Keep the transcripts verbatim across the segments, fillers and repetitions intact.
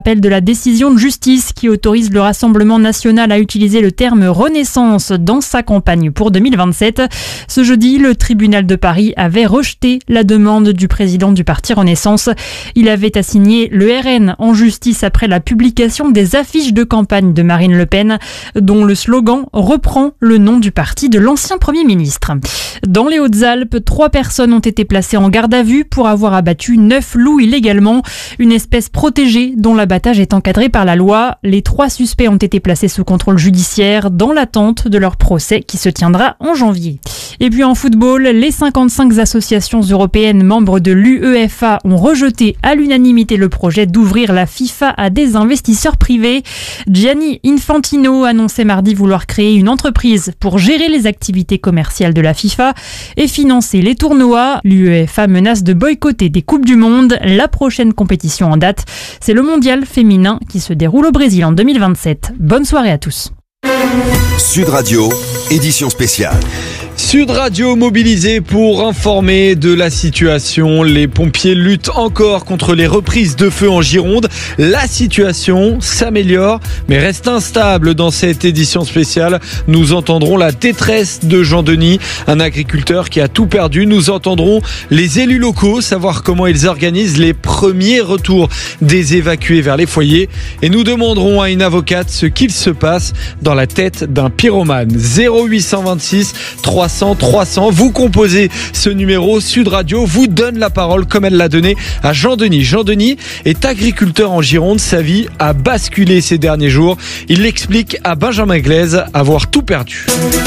Appel de la décision de justice qui autorise le Rassemblement national à utiliser le terme Renaissance dans sa campagne pour deux mille vingt-sept. Ce jeudi, le tribunal de Paris avait rejeté la demande du président du parti Renaissance. Il avait assigné le R N en justice après la publication des affiches de campagne de Marine Le Pen, dont le slogan reprend le nom du parti de l'ancien Premier ministre. Dans les Hautes-Alpes, trois personnes ont été placées en garde à vue pour avoir abattu neuf loups illégalement, une espèce protégée dont la L'abattage est encadré par la loi. Les trois suspects ont été placés sous contrôle judiciaire dans l'attente de leur procès qui se tiendra en janvier. Et puis en football, les cinquante-cinq associations européennes membres de l'UEFA ont rejeté à l'unanimité le projet d'ouvrir la FIFA à des investisseurs privés. Gianni Infantino annonçait mardi vouloir créer une entreprise pour gérer les activités commerciales de la FIFA et financer les tournois. L'UEFA menace de boycotter des Coupes du Monde. La prochaine compétition en date, c'est le mondial féminin qui se déroule au Brésil en deux mille vingt-sept. Bonne soirée à tous. Sud Radio, édition spéciale. Sud Radio mobilisé pour informer de la situation. Les pompiers luttent encore contre les reprises de feu en Gironde. La situation s'améliore mais reste instable dans cette édition spéciale. Nous entendrons la détresse de Jean Denis, un agriculteur qui a tout perdu. Nous entendrons les élus locaux, savoir comment ils organisent les premiers retours des évacués vers les foyers. Et nous demanderons à une avocate ce qu'il se passe dans la tête d'un pyromane. zéro huit cent vingt-six trois cents trois cents. Vous composez ce numéro. Sud Radio vous donne la parole comme elle l'a donné à Jean Denis. Jean Denis est agriculteur en Gironde. Sa vie a basculé ces derniers jours. Il l'explique à Benjamin Glaise avoir tout perdu.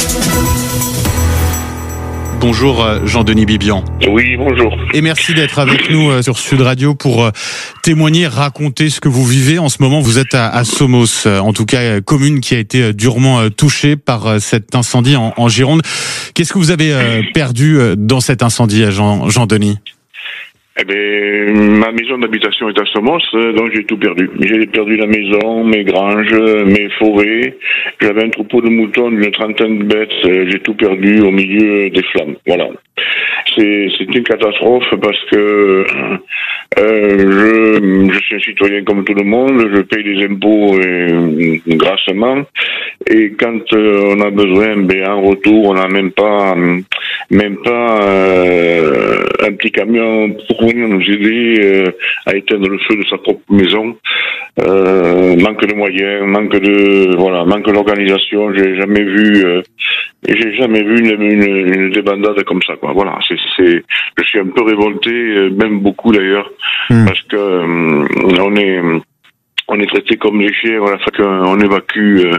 Bonjour Jean-Denis Bibian. Oui, bonjour. Et merci d'être avec nous sur Sud Radio pour témoigner, raconter ce que vous vivez. En ce moment, vous êtes à, à Somos, en tout cas commune qui a été durement touchée par cet incendie en, en Gironde. Qu'est-ce que vous avez perdu dans cet incendie, Jean, Jean-Denis ? Eh bien, ma maison d'habitation est à Somos, donc j'ai tout perdu. J'ai perdu la maison, mes granges, mes forêts. J'avais un troupeau de moutons d'une trentaine de bêtes. J'ai tout perdu au milieu des flammes. Voilà. C'est, c'est une catastrophe parce que euh, je, je suis un citoyen comme tout le monde. Je paye des impôts euh, grassement. Et quand euh, on a besoin, ben en retour, on n'a même pas, même pas euh, un petit camion pour venir nous aider euh, à éteindre le feu de sa propre maison. Euh, manque de moyens, manque de voilà, manque d'organisation. J'ai jamais vu, euh, j'ai jamais vu une, une, une débandade comme ça, quoi. Voilà, c'est, c'est, je suis un peu révolté, même beaucoup d'ailleurs, mmh. parce que euh, on est. On est traité comme des chiens, voilà, fait qu'on évacue, euh,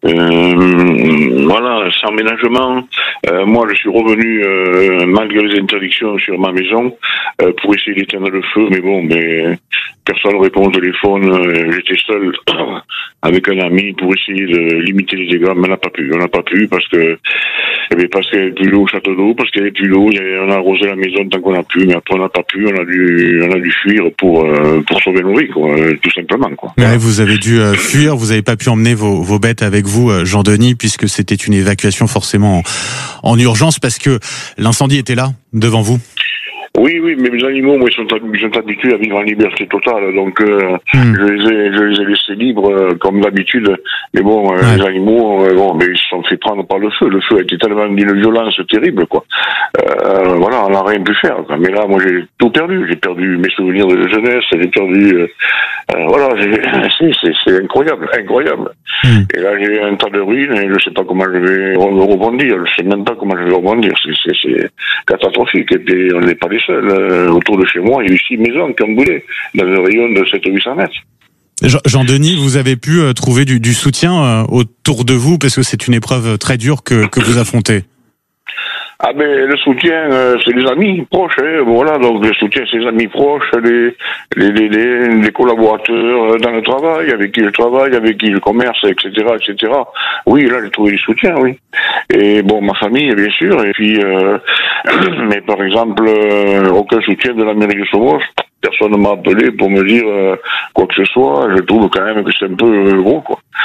euh, voilà, sans ménagement. Euh, moi, je suis revenu, euh, malgré les interdictions sur ma maison, euh, pour essayer d'éteindre le feu, mais bon, mais personne ne répond au téléphone. Euh, j'étais seul avec un ami pour essayer de limiter les dégâts, mais on n'a pas pu. On n'a pas pu parce que, eh bien, parce qu'il n'y avait plus d'eau au château d'eau, parce qu'il n'y avait plus d'eau, on a arrosé la maison tant qu'on a pu, mais après on n'a pas pu, on a dû, on a dû fuir pour, euh, pour sauver nos vies, quoi, tout simplement, quoi. Ouais, vous avez dû euh, fuir, vous n'avez pas pu emmener vos, vos bêtes avec vous, euh, Jean-Denis, puisque c'était une évacuation forcément en, en urgence, parce que l'incendie était là, devant vous. Oui, oui, mais mes animaux, moi, ils sont, ils sont habitués à vivre en liberté totale, donc euh, mmh. je les ai, je les ai laissés libres euh, comme d'habitude. Mais bon, euh, ouais. les animaux, euh, bon, mais ils se sont fait prendre par le feu. Le feu a été tellement d'une violence terrible, quoi. Euh, voilà, on n'a rien pu faire, quoi. Mais là, moi, j'ai tout perdu. J'ai perdu mes souvenirs de jeunesse. J'ai perdu, euh, euh, voilà, j'ai, c'est, c'est, c'est incroyable, incroyable. Mmh. Et là, j'ai un tas de ruines et je sais pas comment je vais rebondir. Je sais même pas comment je vais rebondir. C'est, c'est, c'est catastrophique. Et puis, on n'est pas les seuls. Euh, autour de chez moi, il y a eu six maisons qui ont brûlé dans un rayon de sept ou huit cents mètres. Jean-Denis, vous avez pu euh, trouver du, du soutien euh, autour de vous parce que c'est une épreuve très dure que, que vous affrontez. Ah ben le soutien, euh, c'est les amis proches, hein, voilà, donc le soutien c'est les amis proches, les les les, les, les collaborateurs dans le travail, avec qui je travaille, avec qui je commerce, et cetera, et cetera. Oui, là j'ai trouvé du soutien, oui. Et bon, ma famille, bien sûr, et puis euh, mais par exemple, euh, aucun soutien de la mairie de Somos. Personne ne m'a appelé pour me dire euh, quoi que ce soit. Je trouve quand même que c'est un peu euh, gros, quoi.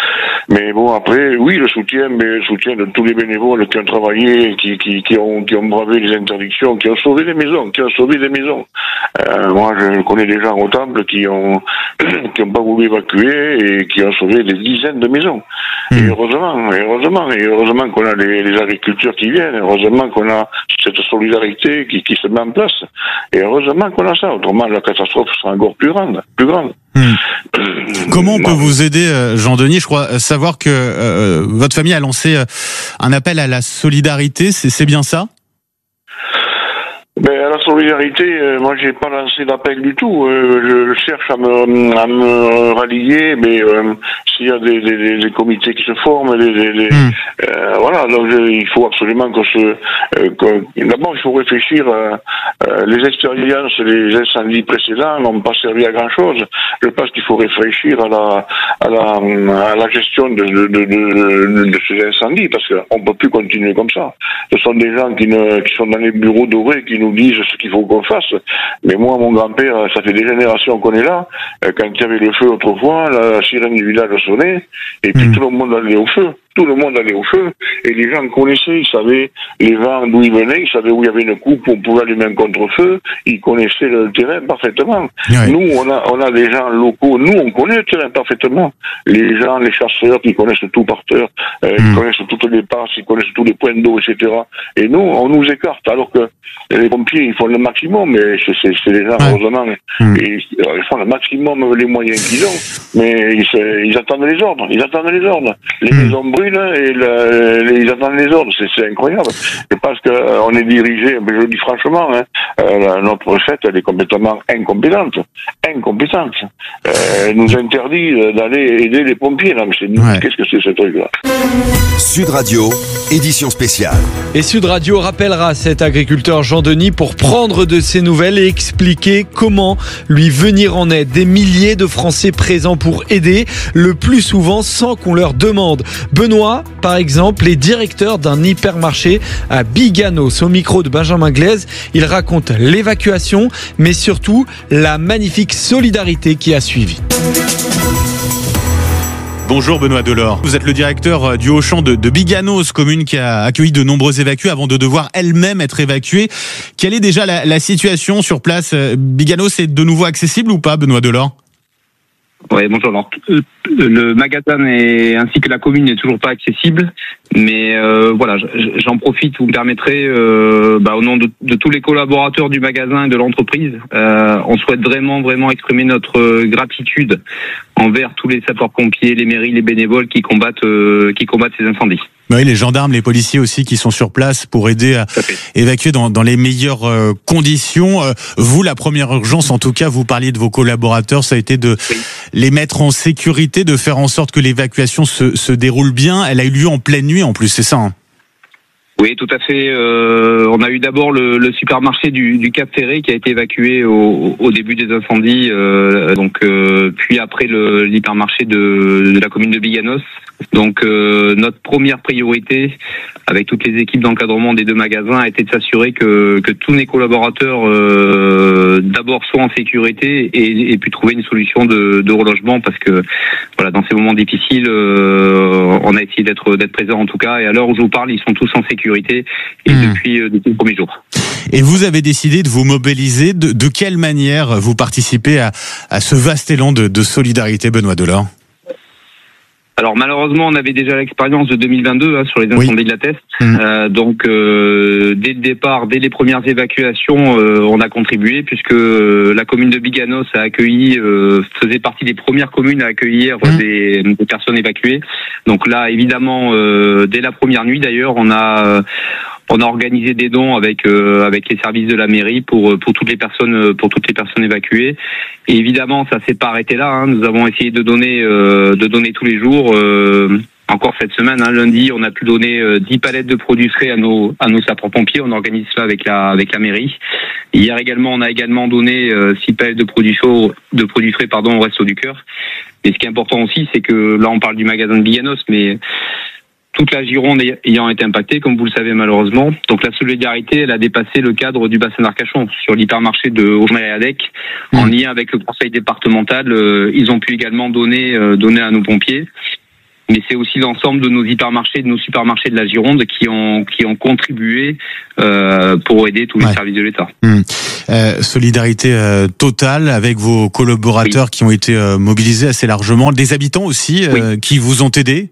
Mais bon, après, oui, le soutien, mais le soutien de tous les bénévoles qui ont travaillé, qui, qui, qui ont, qui ont bravé les interdictions, qui ont sauvé des maisons, qui ont sauvé des maisons. Euh, moi, je connais des gens au temple qui ont, qui ont pas voulu évacuer et qui ont sauvé des dizaines de maisons. Mmh. Et heureusement, et heureusement, et heureusement qu'on a les, les agriculteurs qui viennent, heureusement qu'on a cette solidarité qui, qui se met en place. Et heureusement qu'on a ça. Autrement, la catastrophe sera encore plus grande, plus grande. Mmh. Comment on peut vous aider, Jean-Denis? Je crois savoir que euh, votre famille a lancé un appel à la solidarité, c'est, c'est bien ça? Ben, à la solidarité, euh, moi j'ai pas lancé d'appel du tout. Euh, je cherche à me, à me rallier, mais euh, s'il y a des, des, des comités qui se forment, des, des, des, mmh. euh, voilà, donc je, il faut absolument qu'on se... Euh, qu'on, d'abord, il faut réfléchir. Euh, euh, les expériences, les incendies précédents n'ont pas servi à grand-chose. Je pense qu'il faut réfléchir à la, à la, à la gestion de, de, de, de, de ces incendies, parce qu'on peut plus continuer comme ça. Ce sont des gens qui, ne, qui sont dans les bureaux dorés, qui nous disent ce qu'il faut qu'on fasse. Mais moi, mon grand-père, ça fait des générations qu'on est là. Quand il y avait le feu autrefois, la sirène du village sonnait, et puis mmh. tout le monde allait au feu. Tout le monde allait au feu, et les gens connaissaient, ils savaient les vents d'où ils venaient, ils savaient où il y avait une coupe, on pouvait allumer un contre-feu, ils connaissaient le terrain parfaitement. Oui. Nous, on a, on a des gens locaux, nous, on connaît le terrain parfaitement. Les gens, les chasseurs, qui connaissent tout par terre, euh, mmh. ils connaissent toutes les passes, ils connaissent tous les points d'eau, et cetera. Et nous, on nous écarte, alors que les pompiers, ils font le maximum, mais c'est, c'est, c'est les gens, ouais. heureusement, mmh. et, ils font le maximum les moyens qu'ils ont, mais ils, ils attendent les ordres, ils attendent les ordres. Les mmh. maisons brûlent, et le, les, ils attendent les ordres, c'est, c'est incroyable. Et parce que euh, on est dirigé, je le dis franchement, hein, euh, notre recette elle est complètement incompétente, incompétente. Euh, elle nous interdit d'aller aider les pompiers. Non, mais c'est, ouais. Qu'est-ce que c'est ce truc-là? Sud Radio, édition spéciale. Et Sud Radio rappellera cet agriculteur Jean-Denis pour prendre de ses nouvelles et expliquer comment lui venir en aide. Des milliers de Français présents pour aider, le plus souvent sans qu'on leur demande. Benoît, par exemple, est directeur d'un hypermarché à Biganos. Au micro de Benjamin Glaise, il raconte l'évacuation, mais surtout la magnifique solidarité qui a suivi. Bonjour Benoît Delors, vous êtes le directeur du Auchan de, de Biganos, commune qui a accueilli de nombreux évacués avant de devoir elle-même être évacuée. Quelle est déjà la, la situation sur place? Biganos est de nouveau accessible ou pas, Benoît Delors? Oui, bonjour. Alors, le magasin est, ainsi que la commune n'est toujours pas accessible, mais euh, voilà, j'en profite, vous me permettrez, euh, bah, au nom de, de tous les collaborateurs du magasin et de l'entreprise, euh, on souhaite vraiment, vraiment exprimer notre gratitude envers tous les sapeurs-pompiers, les mairies, les bénévoles qui combattent, euh, qui combattent ces incendies. Oui, les gendarmes, les policiers aussi qui sont sur place pour aider à évacuer dans, dans les meilleures euh, conditions. Euh, vous, la première urgence, en tout cas, vous parliez de vos collaborateurs, ça a été de oui. les mettre en sécurité, de faire en sorte que l'évacuation se, se déroule bien. Elle a eu lieu en pleine nuit en plus, c'est ça, hein? Oui, tout à fait. Euh, on a eu d'abord le, le supermarché du, du Cap Ferré qui a été évacué au, au début des incendies, euh, donc euh, puis après le, l'hypermarché de, de la commune de Biganos. Donc euh, notre première priorité, avec toutes les équipes d'encadrement des deux magasins, a été de s'assurer que, que tous les collaborateurs euh, d'abord soient en sécurité et, et puis trouver une solution de, de relogement, parce que voilà, dans ces moments difficiles, euh, on a essayé d'être d'être présent en tout cas. Et à l'heure où je vous parle, ils sont tous en sécurité et mmh. depuis, euh, depuis le premier jour. Et vous avez décidé de vous mobiliser. De, de quelle manière vous participez à, à ce vaste élan de, de solidarité, Benoît Delors? Alors malheureusement, on avait déjà l'expérience de deux mille vingt-deux hein, sur les incendies oui. de la Teste. Mmh. Euh, donc euh, dès le départ, dès les premières évacuations, euh, on a contribué, puisque euh, la commune de Biganos a accueilli, euh, faisait partie des premières communes à accueillir mmh. des, des personnes évacuées. Donc là, évidemment, euh, dès la première nuit d'ailleurs, on a euh, on a organisé des dons avec euh, avec les services de la mairie pour pour toutes les personnes pour toutes les personnes évacuées. Et évidemment, ça s'est pas arrêté là. Hein. Nous avons essayé de donner euh, de donner tous les jours. Euh, encore cette semaine, hein, lundi, on a pu donner euh, dix palettes de produits frais à nos à nos sapeurs-pompiers. On organise cela avec la avec la mairie. Hier également, on a également donné euh, six palettes de produits chauds, de produits frais pardon au Resto du Cœur. Et ce qui est important aussi, c'est que là, on parle du magasin de Biganos, mais toute la Gironde ayant été impactée, comme vous le savez malheureusement. Donc la solidarité, elle a dépassé le cadre du bassin d'Arcachon. Sur l'hypermarché de Augemer-et-Adec, mmh. en lien avec le conseil départemental, euh, ils ont pu également donner, euh, donner à nos pompiers. mais c'est aussi l'ensemble de nos hypermarchés, de nos supermarchés de la Gironde qui ont qui ont contribué euh, pour aider tous les ouais. services de l'État. Mmh. Euh, solidarité euh, totale avec vos collaborateurs oui. qui ont été euh, mobilisés assez largement, des habitants aussi euh, oui. qui vous ont aidé.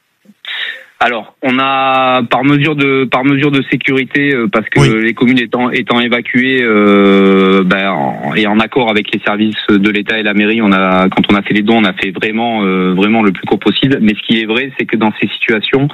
Alors, on a par mesure de par mesure de sécurité, euh, parce que oui. les communes étant étant évacuées euh, ben, en, et en accord avec les services de l'État et la mairie, on a quand on a fait les dons, on a fait vraiment euh, vraiment le plus court possible. Mais ce qui est vrai, c'est que dans ces situations,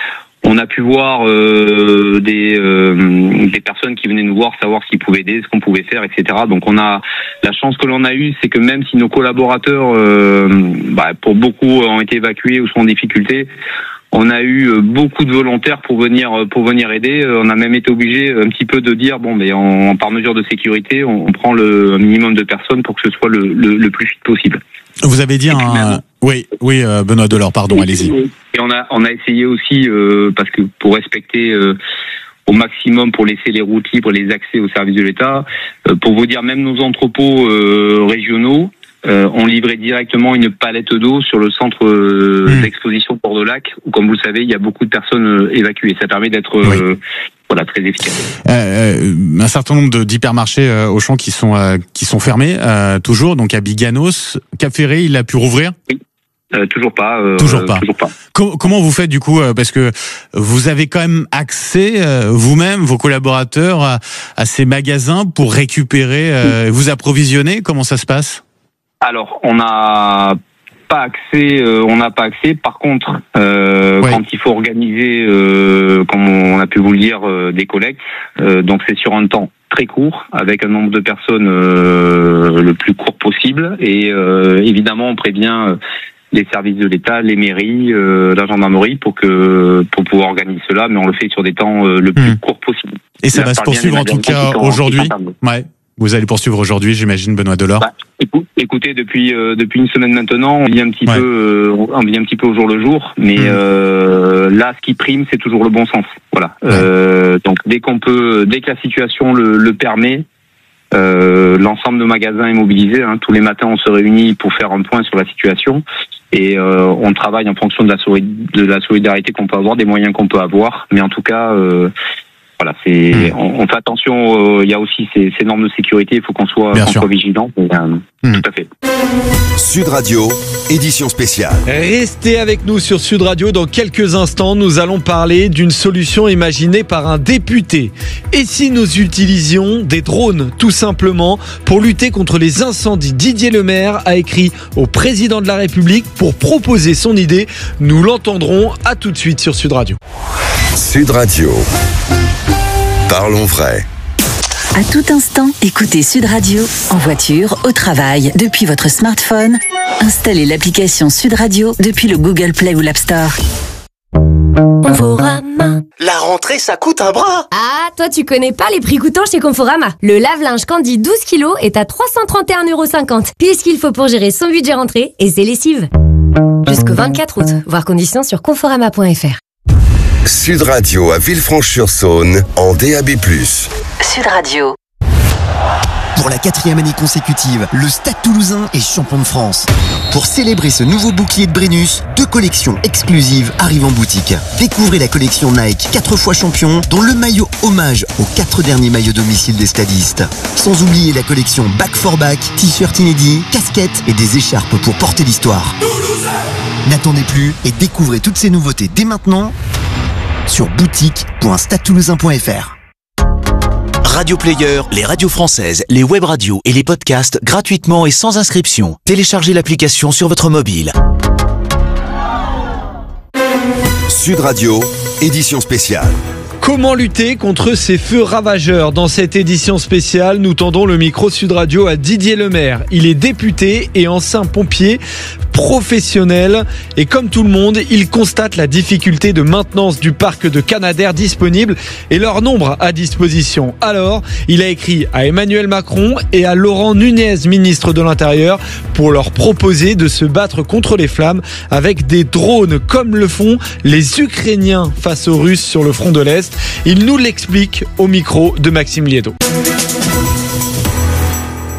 on a pu voir euh, des euh, des personnes qui venaient nous voir, savoir ce qu'ils pouvaient aider, ce qu'on pouvait faire, et cetera. Donc on a la chance que l'on a eue, c'est que même si nos collaborateurs, euh, bah, pour beaucoup, ont été évacués ou sont en difficulté, on a eu beaucoup de volontaires pour venir pour venir aider. On a même été obligé un petit peu de dire bon, mais on, par mesure de sécurité, on, on prend le minimum de personnes pour que ce soit le, le, le plus vite possible. Vous avez dit un même... oui oui euh, Benoît Delors, pardon, allez-y. Et on a on a essayé aussi euh, parce que pour respecter euh, au maximum, pour laisser les routes libres, les accès aux services de l'État, euh, pour vous dire même nos entrepôts euh, régionaux. Euh, on livrait directement une palette d'eau sur le centre euh, mmh. d'exposition Port-de-Lac, où, comme vous le savez, il y a beaucoup de personnes euh, évacuées. Ça permet d'être oui. euh, voilà, très efficace. Euh, un certain nombre de, d'hypermarchés euh, Auchan qui sont euh, qui sont fermés euh, toujours. Donc à Biganos, Cap Ferré, il a pu rouvrir. Oui. Euh, toujours pas. Euh, toujours pas. Toujours pas. Com- comment vous faites du coup, euh, parce que vous avez quand même accès euh, vous-même, vos collaborateurs, à, à ces magasins pour récupérer, euh, vous approvisionner. Comment ça se passe? Alors, on n'a pas accès, euh, on n'a pas accès. Par contre, euh, ouais. quand il faut organiser, euh, comme on a pu vous le dire, euh, des collectes, euh, donc c'est sur un temps très court, avec un nombre de personnes euh, le plus court possible. Et euh, évidemment, on prévient les services de l'État, les mairies, euh, la gendarmerie pour que pour pouvoir organiser cela, mais on le fait sur des temps euh, le plus mmh. court possible. Et ça Là, va se poursuivre en tout cas aujourd'hui. Ouais. Vous allez poursuivre aujourd'hui, j'imagine, Benoît Delors. Bah, écoutez, depuis euh, depuis une semaine maintenant, on vit un petit ouais. peu, euh, on vit un petit peu au jour le jour, mais mmh. euh, là, ce qui prime, c'est toujours le bon sens. Voilà. Ouais. Euh, donc dès qu'on peut, dès que la situation le, le permet, euh, l'ensemble de magasins est mobilisé. Hein. Tous les matins, on se réunit pour faire un point sur la situation et euh, on travaille en fonction de la, de la solidarité qu'on peut avoir, des moyens qu'on peut avoir. Mais en tout cas. Euh, Voilà, c'est mmh. on, on fait attention. Il euh, y a aussi ces, ces normes de sécurité. Il faut qu'on soit, qu'on soit vigilant. Euh, mmh. Tout à fait. Sud Radio, édition spéciale. Restez avec nous sur Sud Radio. Dans quelques instants, nous allons parler d'une solution imaginée par un député. Et si nous utilisions des drones, tout simplement, pour lutter contre les incendies? Didier Lemaire a écrit au président de la République pour proposer son idée. Nous l'entendrons. À tout de suite sur Sud Radio. Sud Radio. Parlons vrai. À tout instant, écoutez Sud Radio en voiture, au travail, depuis votre smartphone. Installez l'application Sud Radio depuis le Google Play ou l'App Store. Conforama. La rentrée, ça coûte un bras. Ah, toi, tu connais pas les prix coûtants chez Conforama. Le lave-linge Candy douze kilos est à trois cent trente et un euros cinquante. Pile ce qu'il faut pour gérer son budget rentrée et ses lessives. Jusqu'au vingt-quatre août. Voir conditions sur conforama point f r. Sud Radio à Villefranche-sur-Saône en D A B plus. Sud Radio. Pour la quatrième année consécutive, le Stade Toulousain est champion de France. Pour célébrer ce nouveau bouclier de Brennus, deux collections exclusives arrivent en boutique. Découvrez la collection Nike quatre fois champion, dont le maillot hommage aux quatre derniers maillots domicile des stadistes. Sans oublier la collection Back for Back, t-shirt inédits, casquettes et des écharpes pour porter l'histoire. Toulousain. N'attendez plus et découvrez toutes ces nouveautés dès maintenant sur boutique point stade toulousain point f r. Radio Player, les radios françaises, les web radios et les podcasts gratuitement et sans inscription. Téléchargez l'application sur votre mobile. Sud Radio, édition spéciale. Comment lutter contre ces feux ravageurs? Dans cette édition spéciale, nous tendons le micro Sud Radio à Didier Lemaire. Il est député et ancien pompier professionnel. Et comme tout le monde, il constate la difficulté de maintenance du parc de Canadair disponible et leur nombre à disposition. Alors, il a écrit à Emmanuel Macron et à Laurent Nunez, ministre de l'Intérieur, pour leur proposer de se battre contre les flammes avec des drones, comme le font les Ukrainiens face aux Russes sur le front de l'Est. Il nous l'explique au micro de Maxime Liédo.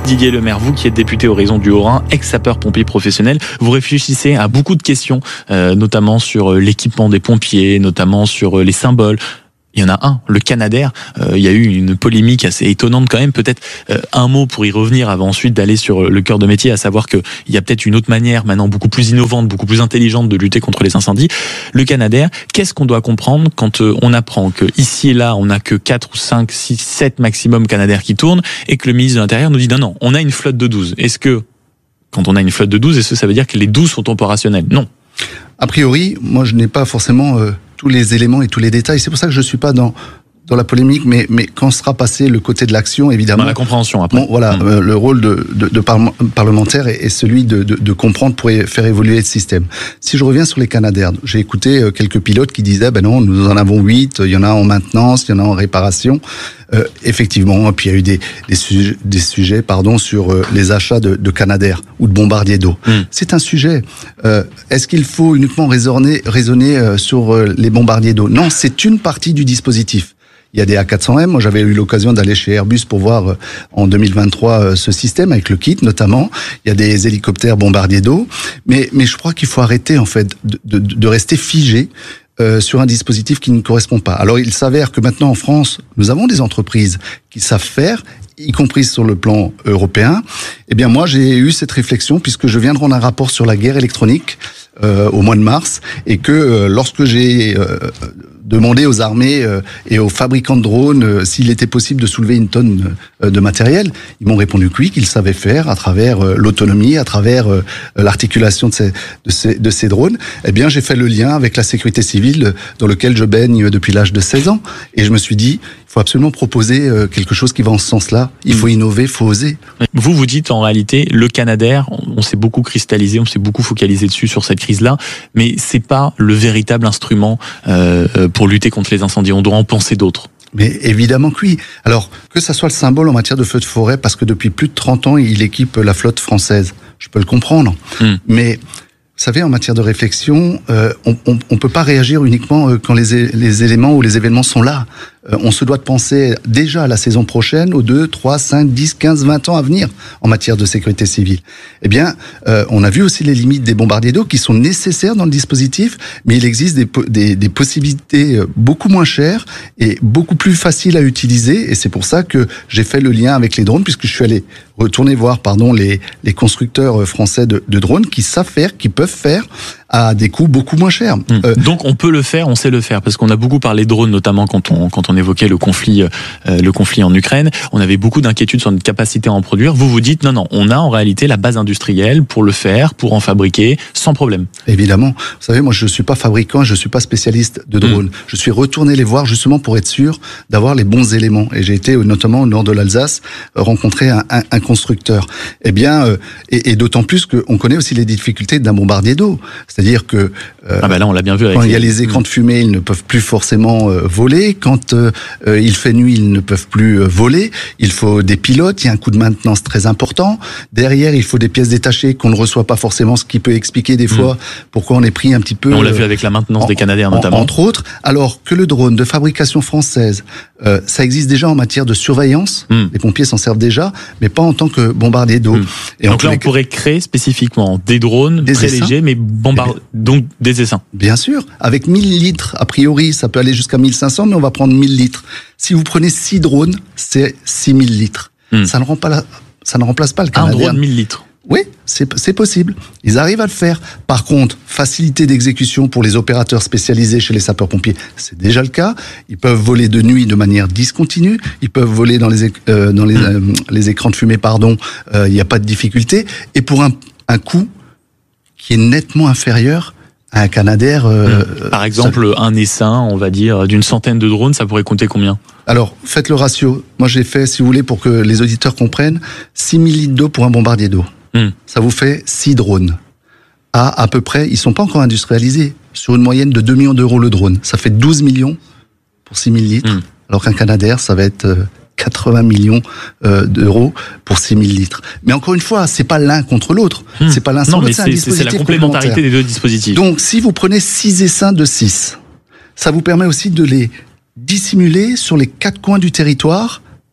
Didier Lemaire, vous qui êtes député Horizon du Haut-Rhin, ex-sapeur-pompier professionnel, vous réfléchissez à beaucoup de questions, euh, notamment sur l'équipement des pompiers, notamment sur les symboles. Il y en a un, le Canadair. Euh, il y a eu une polémique assez étonnante quand même. Peut-être euh, un mot pour y revenir avant ensuite d'aller sur le cœur de métier, à savoir qu'il y a peut-être une autre manière maintenant beaucoup plus innovante, beaucoup plus intelligente de lutter contre les incendies. Le Canadair, qu'est-ce qu'on doit comprendre quand euh, on apprend que ici et là, on n'a que quatre ou cinq, six, sept maximum Canadair qui tournent et que le ministre de l'Intérieur nous dit non, non, on a une flotte de douze. Est-ce que, quand on a une flotte de douze, est-ce que ça veut dire que les douze sont opérationnels? Non. A priori, moi je n'ai pas forcément euh, tous les éléments et tous les détails. C'est pour ça que je ne suis pas dans, dans la polémique, mais, mais quand sera passé le côté de l'action, évidemment... Dans la compréhension, après. Bon, voilà, mmh. euh, le rôle de, de, de par- parlementaire est, est celui de, de, de comprendre pour faire évoluer le système. Si je reviens sur les Canadair, j'ai écouté euh, quelques pilotes qui disaient, ben non, nous en avons huit, il y en a en maintenance, il y en a en réparation. Euh, effectivement, puis il y a eu des, des, sujets, des sujets pardon, sur euh, les achats de, de Canadair ou de bombardiers d'eau. Mmh. C'est un sujet. Euh, est-ce qu'il faut uniquement raisonner, raisonner euh, sur euh, les bombardiers d'eau? Non, c'est une partie du dispositif. Il y a des A quatre cents M. Moi, j'avais eu l'occasion d'aller chez Airbus pour voir euh, en deux mille vingt-trois euh, ce système avec le kit notamment. Il y a des hélicoptères bombardiers d'eau. Mais, mais je crois qu'il faut arrêter en fait de, de, de rester figé Euh, sur un dispositif qui ne correspond pas. Alors il s'avère que maintenant en France, nous avons des entreprises qui savent faire, y compris sur le plan européen. Eh bien moi j'ai eu cette réflexion puisque je viens de rendre un rapport sur la guerre électronique euh, au mois de mars et que euh, lorsque j'ai euh, demandé aux armées euh, et aux fabricants de drones euh, s'il était possible de soulever une tonne euh, de matériel, ils m'ont répondu que oui, qu'ils savaient faire à travers euh, l'autonomie, à travers euh, l'articulation de ces, de, ces, de ces drones. Eh bien j'ai fait le lien avec la sécurité civile dans lequel je baigne depuis l'âge de seize ans et je me suis dit il faut absolument proposer euh, quelque chose qui va en ce sens-là. Il faut innover, il faut oser. Vous vous dites en réalité le Canadair, on s'est beaucoup cristallisé, on s'est beaucoup focalisé dessus sur cette crise-là, mais c'est pas le véritable instrument euh, pour lutter contre les incendies. On doit en penser d'autres. Mais évidemment que oui. Alors, que ça soit le symbole en matière de feux de forêt, parce que depuis plus de trente ans, il équipe la flotte française. Je peux le comprendre. Mmh. Mais, vous savez, en matière de réflexion, euh, on, on, on peut pas réagir uniquement euh, quand les, les éléments ou les événements sont là. Euh, on se doit de penser déjà à la saison prochaine, aux deux, trois, cinq, dix, quinze, vingt ans à venir en matière de sécurité civile. Eh bien, euh, on a vu aussi les limites des bombardiers d'eau qui sont nécessaires dans le dispositif, mais il existe des, des, des possibilités beaucoup moins chères et beaucoup plus faciles à utiliser. Et c'est pour ça que j'ai fait le lien avec les drones, puisque je suis allé retourner voir, pardon, les, les constructeurs français de, de drones qui savent faire, qui peuvent faire à des coûts beaucoup moins chers. Mmh. Euh, Donc on peut le faire, on sait le faire, parce qu'on a beaucoup parlé de drones, notamment quand on quand on évoquait le conflit euh, le conflit en Ukraine. On avait beaucoup d'inquiétudes sur notre capacité à en produire. Vous vous dites non non, on a en réalité la base industrielle pour le faire, pour en fabriquer sans problème. Évidemment. Vous savez, moi je suis pas fabricant, je suis pas spécialiste de drones. Mmh. Je suis retourné les voir justement pour être sûr d'avoir les bons éléments. Et j'ai été notamment au nord de l'Alsace rencontrer un, un, un constructeur. Eh bien, euh, et, et d'autant plus qu'on connaît aussi les difficultés d'un bombardier d'eau. C'est-à-dire que euh, ah bah là, on l'a bien vu avec quand il y a les... les écrans de fumée, ils ne peuvent plus forcément euh, voler. Quand euh, il fait nuit, ils ne peuvent plus euh, voler. Il faut des pilotes, il y a un coût de maintenance très important. Derrière, il faut des pièces détachées qu'on ne reçoit pas forcément, ce qui peut expliquer des fois mmh. pourquoi on est pris un petit peu... On l'a vu avec la maintenance en, des Canadair notamment. En, entre autres, alors que le drone de fabrication française, euh, ça existe déjà en matière de surveillance. Mmh. Les pompiers s'en servent déjà, mais pas en tant que bombardier d'eau. Mmh. Et donc là, on pourrait créer spécifiquement des drones des très essaims. légers, mais bombardés. Donc des essaims. Bien sûr, avec mille litres, a priori, ça peut aller jusqu'à mille cinq cents, mais on va prendre mille litres. Si vous prenez six drones, c'est six mille litres. Hmm. Ça ne rend pas la, ça ne remplace pas le Canadair. Un drone mille litres. Oui, c'est, c'est possible. Ils arrivent à le faire. Par contre, facilité d'exécution pour les opérateurs spécialisés chez les sapeurs-pompiers, c'est déjà le cas. Ils peuvent voler de nuit de manière discontinue. Ils peuvent voler dans les, euh, dans les, euh, les écrans de fumée, pardon. Il euh, n'y a pas de difficulté. Et pour un, un coût qui est nettement inférieur à un Canadair. Euh, mmh. Par exemple, ça... un essaim, on va dire, d'une centaine de drones, ça pourrait compter combien ? Alors, faites le ratio. Moi, j'ai fait, si vous voulez, pour que les auditeurs comprennent, six mille litres d'eau pour un bombardier d'eau. Mmh. Ça vous fait six drones. À à peu près, ils sont pas encore industrialisés, sur une moyenne de deux millions d'euros le drone. Ça fait douze millions pour six mille litres, mmh. alors qu'un Canadair, ça va être... Euh, quatre-vingts millions euh, d'euros pour six mille litres. Mais encore une fois, c'est pas l'un contre l'autre. Mmh. C'est pas l'un sans l'autre, c'est un dispositif c'est la complémentarité des deux dispositifs. Donc, si vous prenez six essaims de six, ça vous permet aussi de les dissimuler sur les quatre coins du territoire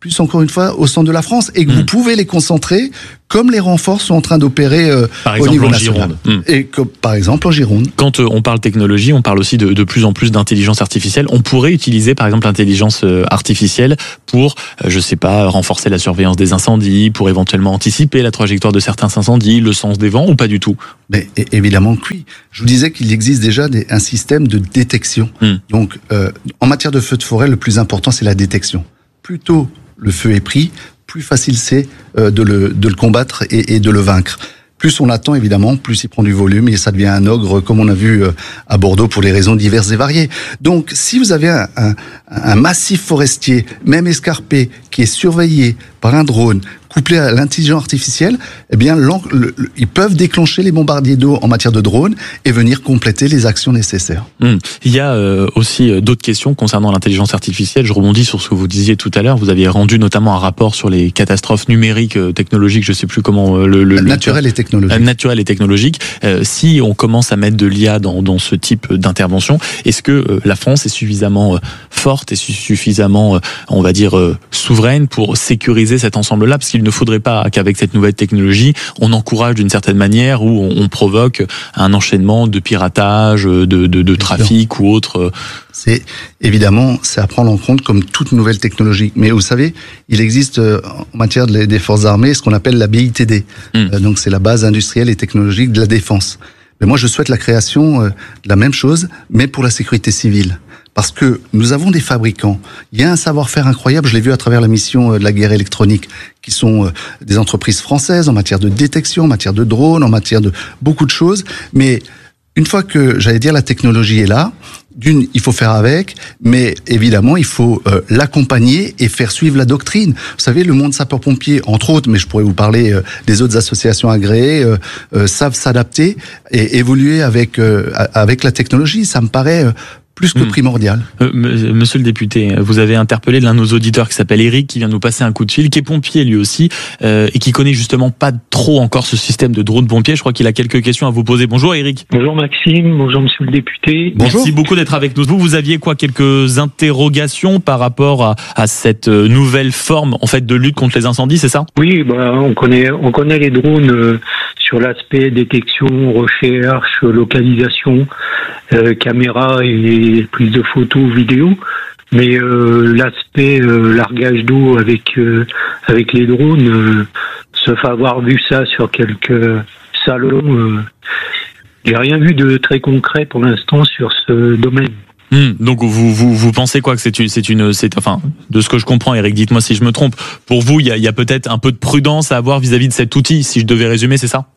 plus encore une fois au centre de la France, et que mmh. vous pouvez les concentrer comme les renforts sont en train d'opérer euh, par au niveau en national. Gironde. Mmh. Et que, par exemple en Gironde. Quand euh, on parle technologie, on parle aussi de, de plus en plus d'intelligence artificielle. On pourrait utiliser par exemple l'intelligence euh, artificielle pour, euh, je sais pas, renforcer la surveillance des incendies, pour éventuellement anticiper la trajectoire de certains incendies, le sens des vents, ou pas du tout? Mais évidemment que oui. Je vous disais qu'il existe déjà des, un système de détection. Mmh. Donc, euh, en matière de feu de forêt, le plus important, c'est la détection. Plus tôt le feu est pris, plus facile c'est euh, de, le, de le combattre et, et de le vaincre. Plus on attend, évidemment, plus il prend du volume et ça devient un ogre, comme on a vu euh, à Bordeaux, pour les raisons diverses et variées. Donc, si vous avez un, un, un massif forestier, même escarpé, qui est surveillé par un drone, couplé à l'intelligence artificielle, eh bien, le, le, ils peuvent déclencher les bombardiers d'eau en matière de drone et venir compléter les actions nécessaires. Mmh. Il y a euh, aussi d'autres questions concernant l'intelligence artificielle. Je rebondis sur ce que vous disiez tout à l'heure. Vous aviez rendu notamment un rapport sur les catastrophes numériques, euh, technologiques, je ne sais plus comment euh, le, le naturel le, et technologique. Euh, naturel et technologique. Euh, si on commence à mettre de l'I A dans, dans ce type d'intervention, est-ce que euh, la France est suffisamment euh, forte et suffisamment, euh, on va dire, euh, souveraine pour sécuriser cet ensemble-là? Parce qu'il il ne faudrait pas qu'avec cette nouvelle technologie, on encourage d'une certaine manière ou on, on provoque un enchaînement de piratage, de, de, de trafic ou autre. C'est évidemment, c'est à prendre en compte comme toute nouvelle technologie. Mais vous savez, il existe en matière des forces armées ce qu'on appelle la B I T D. Mmh. Donc c'est la base industrielle et technologique de la défense. Mais moi, je souhaite la création de la même chose, mais pour la sécurité civile. Parce que nous avons des fabricants. Il y a un savoir-faire incroyable, je l'ai vu à travers la mission de la guerre électronique, qui sont des entreprises françaises en matière de détection, en matière de drones, en matière de beaucoup de choses. Mais une fois que, j'allais dire, la technologie est là, d'une, il faut faire avec, mais évidemment, il faut euh, l'accompagner et faire suivre la doctrine. Vous savez, le monde sapeur-pompier, entre autres, mais je pourrais vous parler euh, des autres associations agréées, euh, euh, savent s'adapter et évoluer avec euh, avec la technologie. Ça me paraît euh, plus que primordial. Euh, monsieur le député, vous avez interpellé l'un de nos auditeurs qui s'appelle Eric, qui vient nous passer un coup de fil, qui est pompier lui aussi, euh, et qui connaît justement pas trop encore ce système de drone pompier. Je crois qu'il a quelques questions à vous poser. Bonjour Eric. Bonjour Maxime, bonjour monsieur le député. Bonjour. Merci beaucoup d'être avec nous. Vous, vous aviez quoi, quelques interrogations par rapport à, à cette nouvelle forme en fait de lutte contre les incendies, c'est ça? Oui, bah, on connaît, on connaît les drones euh, sur l'aspect détection, recherche, localisation, euh, caméra et prise de photos, vidéos, mais euh, l'aspect euh, largage d'eau avec euh, avec les drones, euh, sauf avoir vu ça sur quelques salons, euh, j'ai rien vu de très concret pour l'instant sur ce domaine. Mmh, donc vous, vous vous pensez quoi, que c'est une c'est une c'est enfin de ce que je comprends, Eric, dites-moi si je me trompe. Pour vous, il y a, il y a peut-être un peu de prudence à avoir vis-à-vis de cet outil, si je devais résumer, c'est ça?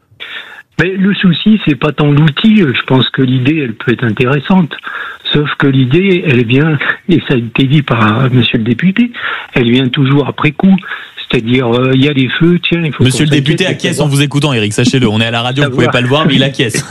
Mais le souci, c'est pas tant l'outil. Je pense que l'idée, elle peut être intéressante. Sauf que l'idée, elle vient, et ça a été dit par monsieur le député, elle vient toujours après coup. C'est-à-dire, il euh, y a des feux, tiens, il faut... Monsieur le député acquiesce en vous écoutant, Eric, sachez-le. On est à la radio, vous pouvez pas le voir, mais il acquiesce.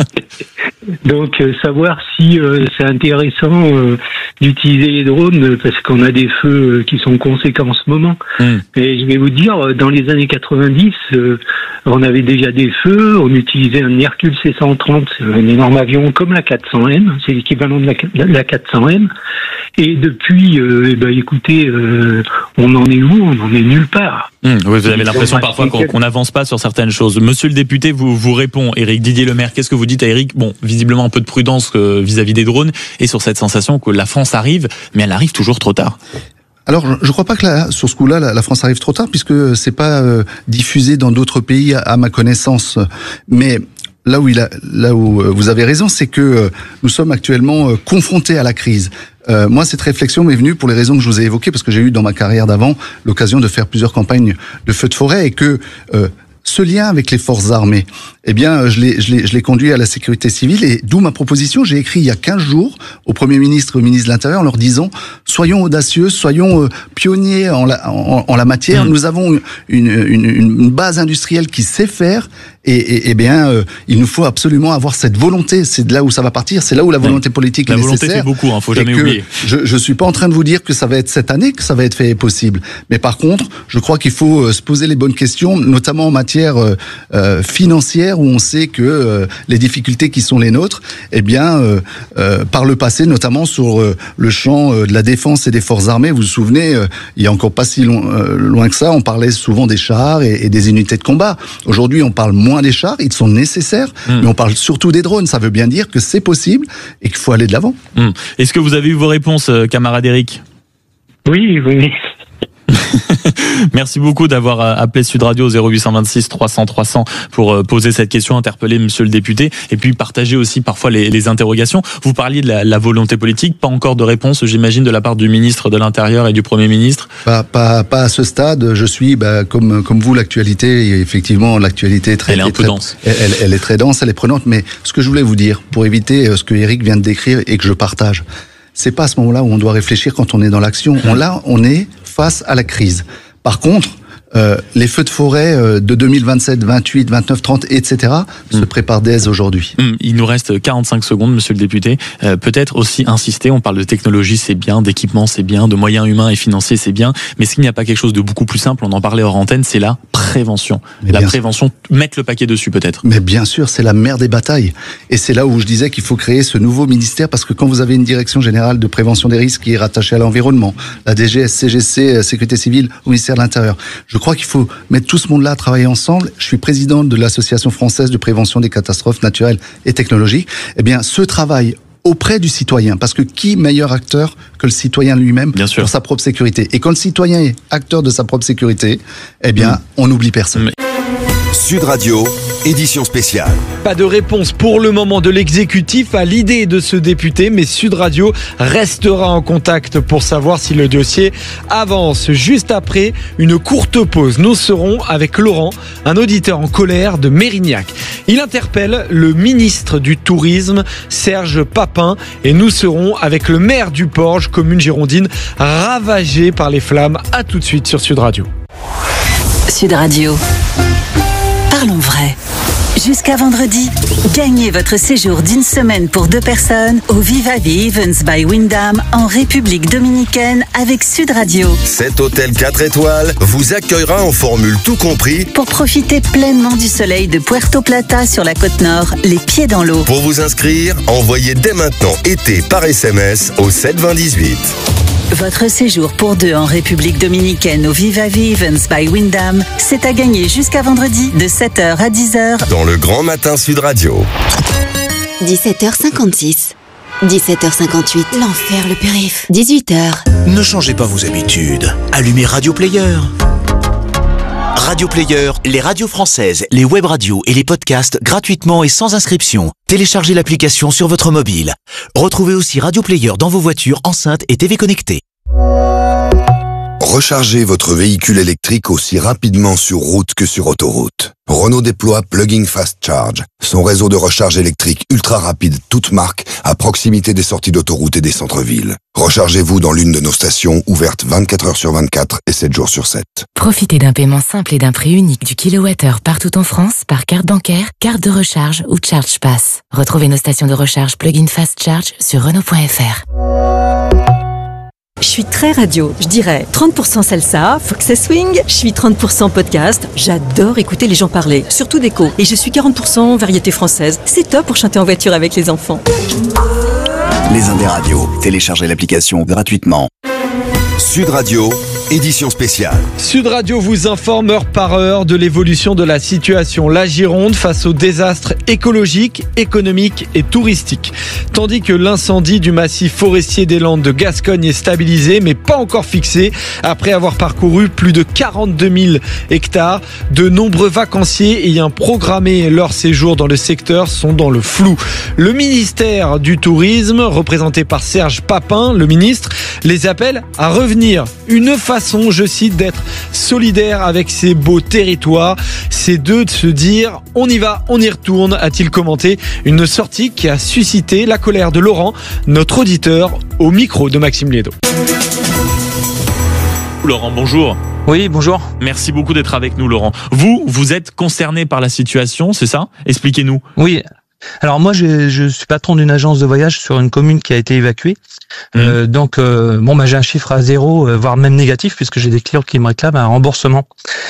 Donc, euh, savoir si euh, c'est intéressant euh, d'utiliser les drones, parce qu'on a des feux qui sont conséquents en ce moment. Mm. Et je vais vous dire, dans les années quatre-vingt-dix, euh, on avait déjà des feux, on utilisait un Hercule C cent trente, un énorme avion comme la quatre cents M, c'est l'équivalent de la, la quatre cents M. Et depuis, euh, eh ben, écoutez, euh, on en est où? On en est nulle part. Mmh, oui, vous avez l'impression parfois qu'on n'avance pas sur certaines choses. Monsieur le député vous, vous répond, Éric Didier Lemaire, qu'est-ce que vous dites à Éric? Bon, visiblement un peu de prudence euh, vis-à-vis des drones et sur cette sensation que la France arrive, mais elle arrive toujours trop tard. Alors, je ne crois pas que là, sur ce coup-là, la France arrive trop tard, puisque c'est pas euh, diffusé dans d'autres pays, à, à ma connaissance. Mais là où il a, là où vous avez raison, c'est que euh, nous sommes actuellement euh, confrontés à la crise. Euh, moi, cette réflexion m'est venue pour les raisons que je vous ai évoquées, parce que j'ai eu dans ma carrière d'avant l'occasion de faire plusieurs campagnes de feux de forêt, et que euh, ce lien avec les forces armées, eh bien, je l'ai, je l'ai, je l'ai conduit à la sécurité civile, et d'où ma proposition. J'ai écrit il y a quinze jours au Premier ministre et au ministre de l'Intérieur en leur disant soyons audacieux, soyons euh, pionniers en la, en, en la matière. Mmh. Nous avons une, une, une base industrielle qui sait faire, Et, et, et bien, euh, il nous faut absolument avoir cette volonté. C'est de là où ça va partir. C'est là où la volonté politique la est volonté nécessaire. fait beaucoup, hein, faut jamais oublier. Je, je suis pas en train de vous dire que ça va être cette année que ça va être fait possible. Mais par contre, je crois qu'il faut euh, se poser les bonnes questions, notamment en matière euh, euh, financière, où on sait que euh, les difficultés qui sont les nôtres, eh bien, euh, euh, par le passé, notamment sur euh, le champ euh, de la défense et des forces armées, vous vous souvenez, euh, il y a encore pas si long, euh, loin que ça, on parlait souvent des chars et, et des unités de combat. Aujourd'hui, on parle moins des chars, ils sont nécessaires, mmh. mais on parle surtout des drones. Ça veut bien dire que c'est possible et qu'il faut aller de l'avant. Mmh. Est-ce que vous avez eu vos réponses, camarade Eric ? Oui, oui. Merci beaucoup d'avoir appelé Sud Radio au zéro huit cent vingt-six trois cents trois cents pour poser cette question, interpeller monsieur le député et puis partager aussi parfois les, les interrogations. Vous parliez de la, la volonté politique, pas encore de réponse, j'imagine, de la part du ministre de l'Intérieur et du Premier ministre. Pas, pas, pas à ce stade. Je suis, bah, comme, comme vous, l'actualité, et effectivement, l'actualité est très... Elle est un peu très, dense. Elle, elle, elle est très dense, elle est prenante, mais ce que je voulais vous dire, pour éviter ce que Eric vient de décrire et que je partage, c'est pas à ce moment-là où on doit réfléchir quand on est dans l'action. On, là, on est face à la crise. Par contre, euh, les feux de forêt euh, de deux mille vingt-sept, vingt-huit, vingt-neuf, trente, et cetera mmh. se préparent dès aujourd'hui. Mmh. Il nous reste quarante-cinq secondes, monsieur le député. Euh, peut-être aussi insister, on parle de technologie, c'est bien, d'équipement, c'est bien, de moyens humains et financiers, c'est bien, mais est-ce qu'il n'y a pas quelque chose de beaucoup plus simple, on en parlait hors antenne, c'est la prévention. Mais la prévention, sûr. Mettre le paquet dessus peut-être. Mais bien sûr, c'est la mère des batailles. Et c'est là où je disais qu'il faut créer ce nouveau ministère, parce que quand vous avez une direction générale de prévention des risques qui est rattachée à l'environnement, la D G S, C G C, Sécurité civile, au ministère de l'Intérieur, je crois qu'il faut mettre tout ce monde-là à travailler ensemble. Je suis président de l'Association française de prévention des catastrophes naturelles et technologiques. Eh bien, ce travail auprès du citoyen, parce que qui meilleur acteur que le citoyen lui-même pour sa propre sécurité. Et quand le citoyen est acteur de sa propre sécurité, eh bien, mmh. on n'oublie personne. Mais... Sud Radio, édition spéciale. Pas de réponse pour le moment de l'exécutif à l'idée de ce député, mais Sud Radio restera en contact pour savoir si le dossier avance. Juste après une courte pause, nous serons avec Laurent, un auditeur en colère de Mérignac. Il interpelle le ministre du Tourisme, Serge Papin, et nous serons avec le maire du Porge, commune girondine ravagée par les flammes. À tout de suite sur Sud Radio. Sud Radio. Parlons vrai. Jusqu'à vendredi, gagnez votre séjour d'une semaine pour deux personnes au Vivavi Events by Wyndham en République Dominicaine avec Sud Radio. Cet hôtel quatre étoiles vous accueillera en formule tout compris pour profiter pleinement du soleil de Puerto Plata sur la côte nord, les pieds dans l'eau. Pour vous inscrire, envoyez dès maintenant été par S M S au sept vingt dix-huit. Votre séjour pour deux en République Dominicaine au Vivavi Events by Wyndham, c'est à gagner jusqu'à vendredi de sept heures à dix heures. Dans le Grand Matin Sud Radio. dix-sept heures cinquante-six. dix-sept heures cinquante-huit. L'enfer, le périph'. dix-huit heures. Ne changez pas vos habitudes. Allumez Radio Player. Radio Player, les radios françaises, les web radios et les podcasts gratuitement et sans inscription. Téléchargez l'application sur votre mobile. Retrouvez aussi Radio Player dans vos voitures, enceintes et T V connectées. Rechargez votre véhicule électrique aussi rapidement sur route que sur autoroute. Renault déploie Plug-in Fast Charge, son réseau de recharge électrique ultra rapide, toute marque, à proximité des sorties d'autoroute et des centres-villes. Rechargez-vous dans l'une de nos stations, ouvertes vingt-quatre heures sur vingt-quatre et sept jours sur sept. Profitez d'un paiement simple et d'un prix unique du kilowattheure partout en France par carte bancaire, carte de recharge ou Charge Pass. Retrouvez nos stations de recharge Plug-in Fast Charge sur Renault point F R. Je suis très radio, je dirais trente pour cent salsa, faut que ça swing. Je suis trente pour cent podcast, j'adore écouter les gens parler, surtout d'écho. Et je suis quarante pour cent variété française, c'est top pour chanter en voiture avec les enfants. Les Indes Radio, téléchargez l'application gratuitement. Sud Radio, édition spéciale. Sud Radio vous informe heure par heure de l'évolution de la situation. La Gironde face aux désastres écologiques, économiques et touristiques. Tandis que l'incendie du massif forestier des Landes de Gascogne est stabilisé, mais pas encore fixé. Après avoir parcouru plus de quarante-deux mille hectares, de nombreux vacanciers ayant programmé leur séjour dans le secteur sont dans le flou. Le ministère du Tourisme, représenté par Serge Papin, le ministre, les appelle à revenir. Une façon, je cite, d'être solidaire avec ces beaux territoires, c'est de se dire on y va, on y retourne, a-t-il commenté. Une sortie qui a suscité la colère de Laurent, notre auditeur, au micro de Maxime Lédo. Laurent, bonjour. Oui, bonjour. Merci beaucoup d'être avec nous, Laurent. Vous, vous êtes concerné par la situation, c'est ça? Expliquez-nous. Oui. Alors moi, je, je suis patron d'une agence de voyage sur une commune qui a été évacuée. Mmh. Euh, donc, euh, bon, bah, j'ai un chiffre à zéro, euh, voire même négatif, puisque j'ai des clients qui me réclament un remboursement.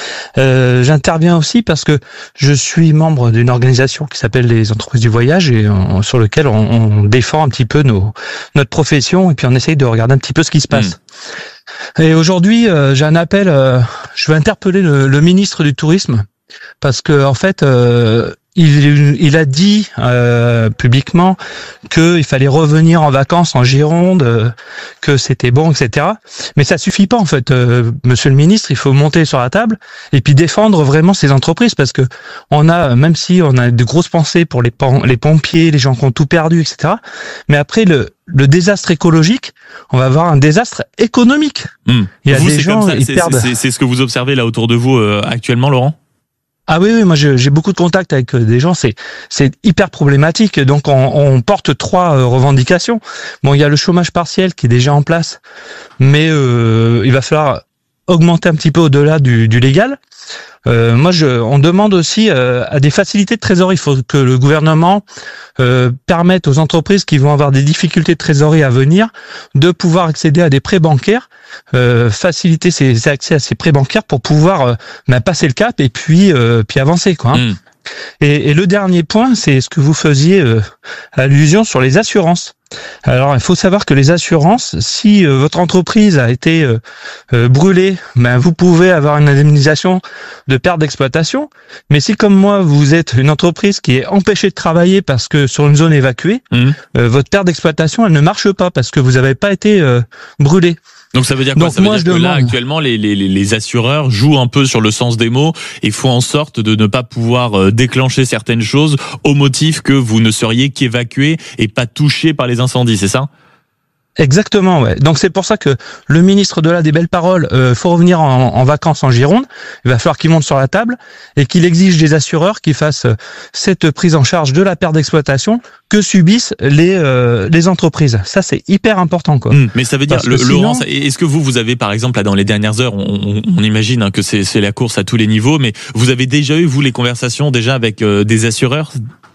Euh, j'interviens aussi parce que je suis membre d'une organisation qui s'appelle les entreprises du voyage et on, sur lequel on, on défend un petit peu nos, notre profession et puis on essaye de regarder un petit peu ce qui se passe. Mmh. Et aujourd'hui, euh, j'ai un appel. Euh, je veux interpeller le, le ministre du Tourisme parce que en fait. Euh, Il, il a dit euh, publiquement qu'il fallait revenir en vacances en Gironde, euh, que c'était bon, et cetera. Mais ça suffit pas en fait, euh, Monsieur le Ministre. Il faut monter sur la table et puis défendre vraiment ces entreprises parce que on a, même si on a de grosses pensées pour les, les pompiers, les gens qui ont tout perdu, et cetera. Mais après le le désastre écologique, on va avoir un désastre économique. Mmh. Il y a vous, des gens ça, ils c'est, perdent. C'est, c'est ce que vous observez là autour de vous euh, actuellement, Laurent? Ah oui, oui, moi j'ai beaucoup de contacts avec des gens, c'est c'est hyper problématique. Donc on, on porte trois euh, revendications. Bon, il y a le chômage partiel qui est déjà en place, mais euh, il va falloir augmenter un petit peu au-delà du, du légal. Euh, moi, je, on demande aussi euh, à des facilités de trésorerie. Il faut que le gouvernement euh, permette aux entreprises qui vont avoir des difficultés de trésorerie à venir de pouvoir accéder à des prêts bancaires, euh, faciliter ces, ces accès à ces prêts bancaires pour pouvoir euh, bah, passer le cap et puis euh, puis avancer, quoi. Hein. Mmh. Et, et le dernier point, c'est ce que vous faisiez euh, allusion sur les assurances. Alors, il faut savoir que les assurances, si euh, votre entreprise a été euh, euh, brûlée, ben vous pouvez avoir une indemnisation de perte d'exploitation. Mais si, comme moi, vous êtes une entreprise qui est empêchée de travailler parce que sur une zone évacuée, mmh. euh, votre perte d'exploitation, elle ne marche pas parce que vous n'avez pas été euh, brûlé. Donc ça veut dire quoi? Donc ça veut moi, dire que demande... là actuellement les, les, les assureurs jouent un peu sur le sens des mots et font en sorte de ne pas pouvoir déclencher certaines choses au motif que vous ne seriez qu'évacué et pas touché par les incendies, c'est ça? Exactement, ouais. Donc c'est pour ça que le ministre de là des belles paroles, euh, faut revenir en, en vacances en Gironde. Il va falloir qu'il monte sur la table et qu'il exige des assureurs qui fassent cette prise en charge de la perte d'exploitation que subissent les euh, les entreprises. Ça c'est hyper important, quoi. Mmh, mais ça veut dire, le, sinon... Laurent, est-ce que vous vous avez par exemple là dans les dernières heures, on, on, on imagine hein, que c'est c'est la course à tous les niveaux, mais vous avez déjà eu vous les conversations déjà avec euh, des assureurs?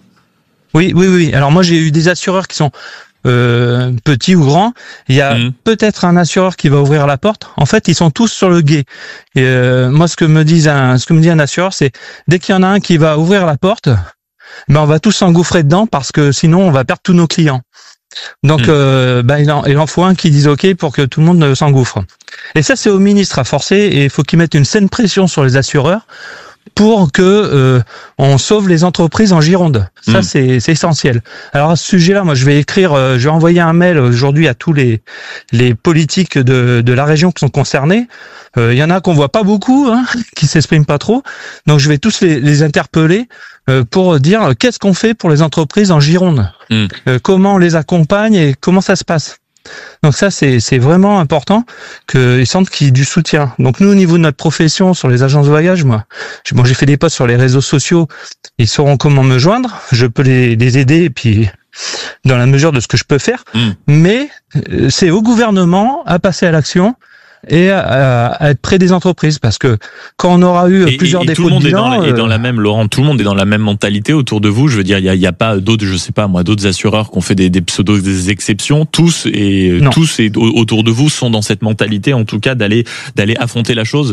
Oui, oui, oui. Alors moi j'ai eu des assureurs qui sont Euh, petit ou grand, il y a mmh. peut-être un assureur qui va ouvrir la porte. En fait, ils sont tous sur le guet. Et euh, moi, ce que me dit un, ce que me dit un assureur, c'est dès qu'il y en a un qui va ouvrir la porte, ben on va tous s'engouffrer dedans parce que sinon on va perdre tous nos clients. Donc, mmh. euh, ben il en, il en faut un qui dise OK pour que tout le monde s'engouffre. Et ça, c'est au ministre à forcer et il faut qu'il mette une saine pression sur les assureurs pour que euh, on sauve les entreprises en Gironde. Ça, mmh. c'est, c'est essentiel. Alors à ce sujet-là, moi, je vais écrire, euh, je vais envoyer un mail aujourd'hui à tous les les politiques de de la région qui sont concernés. Il euh, y en a qu'on voit pas beaucoup, hein, qui s'expriment pas trop. Donc je vais tous les, les interpeller euh, pour dire euh, qu'est-ce qu'on fait pour les entreprises en Gironde, mmh. euh, comment on les accompagne et comment ça se passe. Donc ça, c'est c'est vraiment important qu'ils sentent qu'il y ait du soutien. Donc nous, au niveau de notre profession, sur les agences de voyage, moi, bon, j'ai fait des posts sur les réseaux sociaux, ils sauront comment me joindre, je peux les, les aider et puis dans la mesure de ce que je peux faire. Mmh. Mais euh, c'est au gouvernement à passer à l'action et à, à être près des entreprises parce que quand on aura eu et, plusieurs et, et défauts tout le monde de bilan, est dans, la, euh... est dans la même Laurent, tout le monde est dans la même mentalité autour de vous. Je veux dire, il y a, il y a pas d'autres, je sais pas moi, d'autres assureurs qui ont fait des, des pseudo des exceptions. Tous et non. tous et autour de vous sont dans cette mentalité, en tout cas, d'aller d'aller affronter la chose.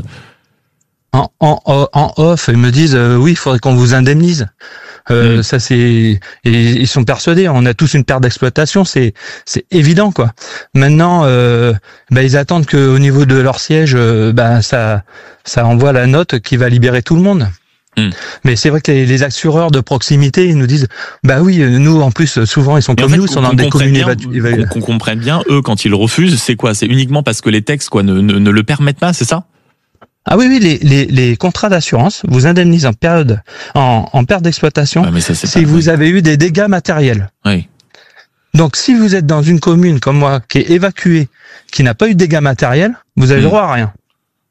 En, en, en off, ils me disent euh, oui, il faudrait qu'on vous indemnise. Euh, mmh. Ça c'est, et ils sont persuadés. On a tous une perte d'exploitation, c'est c'est évident quoi. Maintenant, euh, bah, ils attendent que au niveau de leur siège, euh, bah, ça ça envoie la note qui va libérer tout le monde. Mmh. Mais c'est vrai que les, les assureurs de proximité, ils nous disent, bah oui, nous en plus souvent ils sont Mais comme en fait, nous, ils sont dans des communes évacuées. Qu'on comprenne bien, eux quand ils refusent, c'est quoi? C'est uniquement parce que les textes quoi ne ne, ne le permettent pas, c'est ça? Ah oui, oui, les, les, les contrats d'assurance vous indemnisent en période, en, en perte d'exploitation ouais, ça, si vous vrai. avez eu des dégâts matériels. Oui. Donc, si vous êtes dans une commune comme moi qui est évacuée, qui n'a pas eu de dégâts matériels, vous avez mmh. le droit à rien.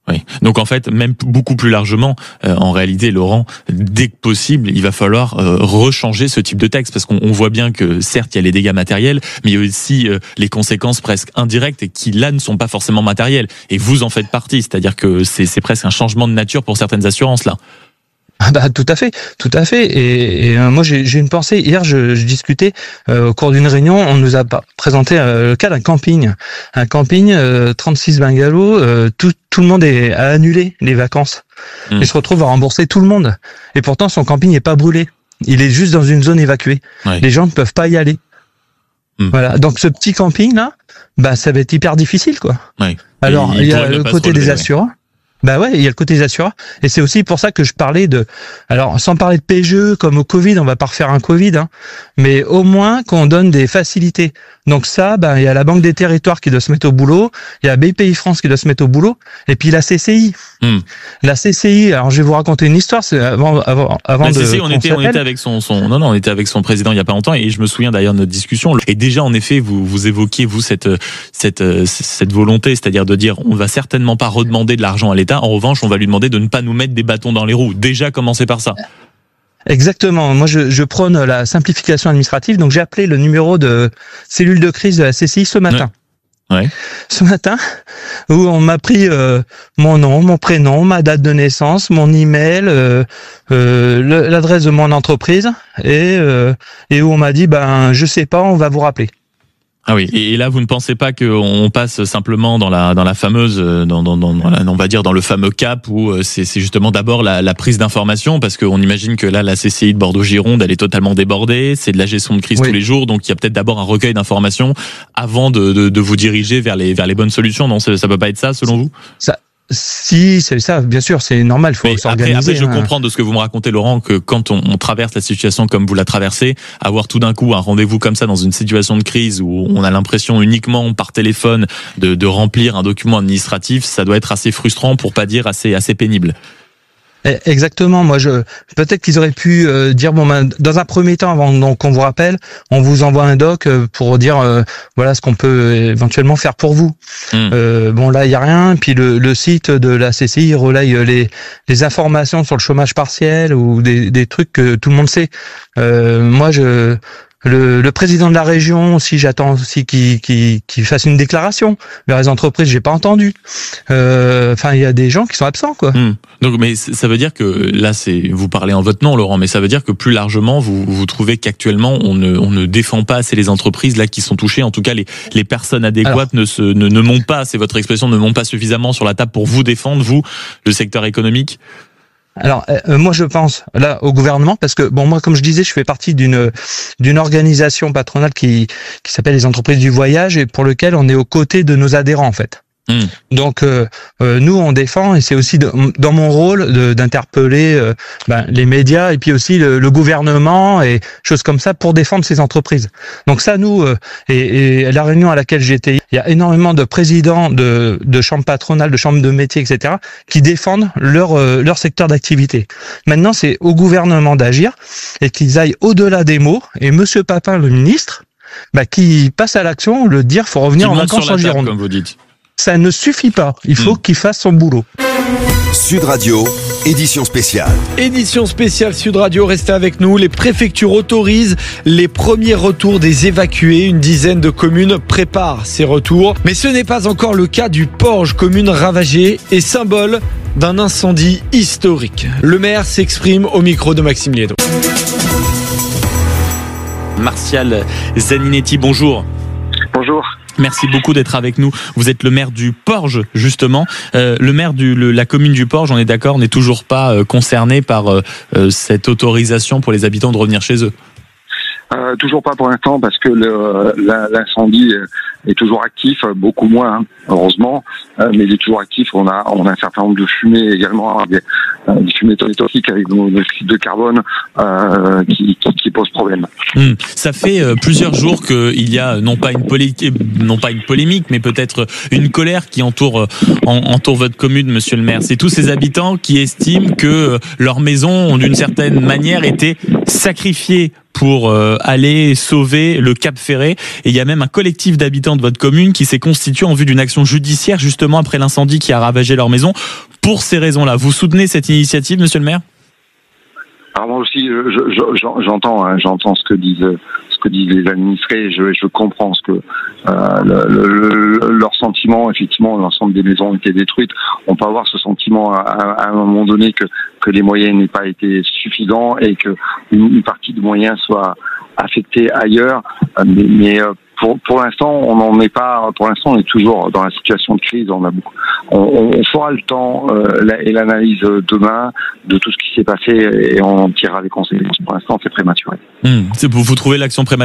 Oui. Donc en fait, même beaucoup plus largement, euh, en réalité, Laurent, dès que possible, il va falloir euh, rechanger ce type de texte, parce qu'on on voit bien que certes, il y a les dégâts matériels, mais il y a aussi euh, les conséquences presque indirectes et qui là ne sont pas forcément matérielles. Et vous en faites partie, c'est-à-dire que c'est, c'est presque un changement de nature pour certaines assurances là. Ah bah tout à fait, tout à fait. Et, et euh, moi j'ai, j'ai une pensée. Hier, je, je discutais euh, au cours d'une réunion. On nous a présenté euh, le cas d'un camping, un camping euh, trente-six bungalows. Euh, tout, tout le monde est, a annulé les vacances. Mmh. Il se retrouve à rembourser tout le monde. Et pourtant, son camping n'est pas brûlé. Il est juste dans une zone évacuée. Ouais. Les gens ne peuvent pas y aller. Mmh. Voilà. Donc ce petit camping là, bah ça va être hyper difficile quoi. Ouais. Alors il, il y a le côté relever, des assureurs. Ouais. Bah ouais, il y a le côté des assureurs. Et c'est aussi pour ça que je parlais de... Alors, sans parler de P G E, comme au Covid, on va pas refaire un Covid, hein, mais au moins qu'on donne des facilités. Donc ça, bah, il y a la Banque des Territoires qui doit se mettre au boulot, il y a B P I France qui doit se mettre au boulot, et puis la C C I. Hmm. La C C I, alors je vais vous raconter une histoire, c'est avant, avant, avant la de... C C I, on était, on était avec son, son, non, non, on était avec son président il y a pas longtemps, et je me souviens d'ailleurs de notre discussion. Et déjà, en effet, vous, vous évoquiez, vous, cette, cette, cette volonté, c'est-à-dire de dire, on va certainement pas redemander de l'argent à l'État. En revanche, on va lui demander de ne pas nous mettre des bâtons dans les roues. Déjà, commencer par ça. Exactement. Moi, je, je prône la simplification administrative. Donc, j'ai appelé le numéro de cellule de crise de la C C I ce matin. Ouais. Ouais. Ce matin, où on m'a pris euh, mon nom, mon prénom, ma date de naissance, mon email, euh, euh, l'adresse de mon entreprise, et euh, et où on m'a dit, ben, je sais pas, on va vous rappeler. Ah oui. Et là, vous ne pensez pas qu'on passe simplement dans la dans la fameuse, dans dans, dans on va dire dans le fameux cap où c'est c'est justement d'abord la, la prise d'information, parce qu'on imagine que là la C C I de Bordeaux-Gironde elle est totalement débordée, c'est de la gestion de crise oui. tous les jours, donc il y a peut-être d'abord un recueil d'informations avant de, de de vous diriger vers les vers les bonnes solutions. Non, ça, ça peut pas être ça selon vous? Ça. Si, c'est ça, bien sûr, c'est normal, il faut mais s'organiser. Après, après, je hein. comprends de ce que vous me racontez, Laurent, que quand on, on traverse la situation comme vous la traversez, avoir tout d'un coup un rendez-vous comme ça dans une situation de crise où on a l'impression uniquement par téléphone de, de remplir un document administratif, ça doit être assez frustrant, pour pas dire assez, assez pénible. Exactement. Moi, je peut-être qu'ils auraient pu euh, dire bon, ben, dans un premier temps, avant donc qu'on vous rappelle, on vous envoie un doc euh, pour dire euh, voilà ce qu'on peut éventuellement faire pour vous. Mmh. Euh, bon, là, il y a rien. Puis le, le site de la C C I relaye les les informations sur le chômage partiel ou des des trucs que tout le monde sait. Euh, moi, je Le, le président de la région aussi, j'attends aussi qu'il qu'il qu'il fasse une déclaration vers les entreprises. J'ai pas entendu. Enfin, euh, il y a des gens qui sont absents, quoi. Mmh. Donc, mais ça veut dire que là, c'est vous parlez en votre nom, Laurent, mais ça veut dire que plus largement, vous vous trouvez qu'actuellement, on ne on ne défend pas assez les entreprises là qui sont touchées. En tout cas, les les personnes adéquates Alors, ne se ne, ne montent pas. C'est votre expression, ne montent pas suffisamment sur la table pour vous défendre, vous, le secteur économique. Alors euh, moi je pense là au gouvernement, parce que bon, moi comme je disais, je fais partie d'une d'une organisation patronale qui qui s'appelle les entreprises du voyage, et pour lequel on est aux côtés de nos adhérents en fait. Mmh. Donc euh, euh, nous on défend, et c'est aussi de, dans mon rôle de, d'interpeller euh, ben, les médias et puis aussi le, le gouvernement et choses comme ça pour défendre ces entreprises. Donc ça nous euh, et, et la réunion à laquelle j'étais, il y a énormément de présidents de, de chambres patronales, de chambres de métiers, et cetera qui défendent leur euh, leur secteur d'activité. Maintenant c'est au gouvernement d'agir et qu'ils aillent au-delà des mots, et Monsieur Papin, le ministre, bah, qui passe à l'action, le dire faut revenir en vacances en Gironde. Comme vous dites. Ça ne suffit pas. Il faut mmh. qu'il fasse son boulot. Sud Radio, édition spéciale. Édition spéciale Sud Radio, restez avec nous. Les préfectures autorisent les premiers retours des évacués. Une dizaine de communes préparent ces retours. Mais ce n'est pas encore le cas du Porge, commune ravagée et symbole d'un incendie historique. Le maire s'exprime au micro de Maxime Liedo. Martial Zaninetti, bonjour. Bonjour. Merci beaucoup d'être avec nous. Vous êtes le maire du Porge, justement. Euh, le maire de la commune du Porge, on est d'accord, n'est toujours pas euh, concerné par euh, cette autorisation pour les habitants de revenir chez eux. Euh, toujours pas pour l'instant, parce que le, la, l'incendie est toujours actif, beaucoup moins, hein, heureusement, euh, mais il est toujours actif. On a, on a un certain nombre de fumées également, des, euh, des fumées toxiques avec nos oxydes de carbone euh, qui, qui, qui posent problème. Mmh. Ça fait euh, plusieurs jours qu'il y a non pas une polémique, non pas une polémique, mais peut-être une colère qui entoure, euh, en, entoure votre commune, Monsieur le maire. C'est tous ces habitants qui estiment que euh, leurs maisons ont d'une certaine manière été sacrifiées pour euh, aller sauver le Cap Ferret. Et il y a même un collectif d'habitants de votre commune qui s'est constitué en vue d'une action judiciaire justement après l'incendie qui a ravagé leur maison. Pour ces raisons-là, vous soutenez cette initiative, monsieur le maire ? Alors moi aussi, je, je, j'entends, hein, j'entends ce que disent, ce que disent les administrés. Je, je comprends ce que euh, le, le, le, leur sentiment. Effectivement, l'ensemble des maisons ont été détruites. On peut avoir ce sentiment à, à un moment donné que que les moyens n'aient pas été suffisants et que une, une partie des moyens soit affectée ailleurs. Mais, mais pour pour l'instant, on n'en est pas. Pour l'instant, on est toujours dans la situation de crise. On a beaucoup. On, on fera le temps euh, et l'analyse demain de tout ce qui s'est passé et on tirera les conséquences. Pour l'instant, c'est prématuré. Mmh. Vous trouvez l'action prématurée ?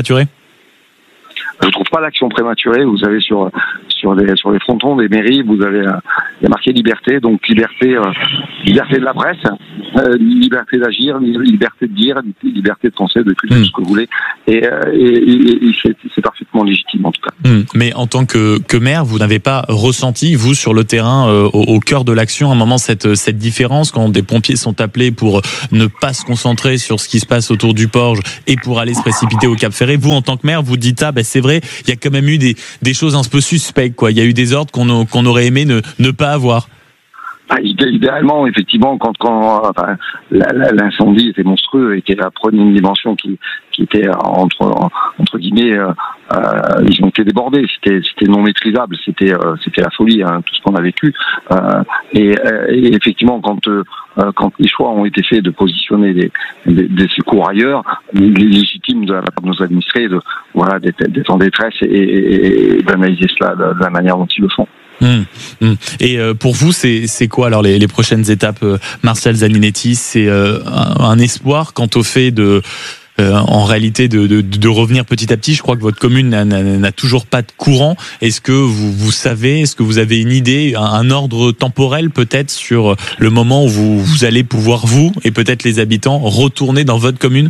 Je ne trouve pas l'action prématurée. Vous avez sur sur les sur les frontons des mairies, vous avez euh, il y a marqué liberté, donc liberté euh, liberté de la presse, euh, liberté d'agir, liberté de dire, liberté de penser, de cultiver mmh. ce que vous voulez, et, euh, et, et, et c'est, c'est parfaitement légitime en tout cas. Mmh. Mais en tant que que maire, vous n'avez pas ressenti vous sur le terrain euh, au, au cœur de l'action à un moment cette cette différence quand des pompiers sont appelés pour ne pas se concentrer sur ce qui se passe autour du Porge et pour aller se précipiter au Cap Ferret. Vous en tant que maire, vous dites ah ben c'est vrai, il y a quand même eu des des choses un peu suspectes quoi. Il y a eu des ordres qu'on qu'on aurait aimé ne ne pas avoir. Ah, idéalement, effectivement, quand, quand enfin, l'incendie était monstrueux et qu'il a pris une dimension qui, qui était entre entre guillemets, euh, euh, ils ont été débordés. C'était c'était non maîtrisable. C'était euh, c'était la folie, hein, tout ce qu'on a vécu. Euh, et, et effectivement, quand euh, quand les choix ont été faits de positionner des, des, des secours ailleurs, il est légitime de la part de nos administrés de voilà d'être, d'être en détresse et, et, et d'analyser cela de, de la manière dont ils le font. Mmh, mmh. Et euh, pour vous, c'est c'est quoi alors les, les prochaines étapes, euh, Martial Zaninetti? C'est euh, un, un espoir quant au fait de, euh, en réalité, de, de, de revenir petit à petit. Je crois que votre commune n'a, n'a, n'a toujours pas de courant. Est-ce que vous vous savez, est-ce que vous avez une idée, un, un ordre temporel peut-être sur le moment où vous, vous allez pouvoir vous et peut-être les habitants retourner dans votre commune?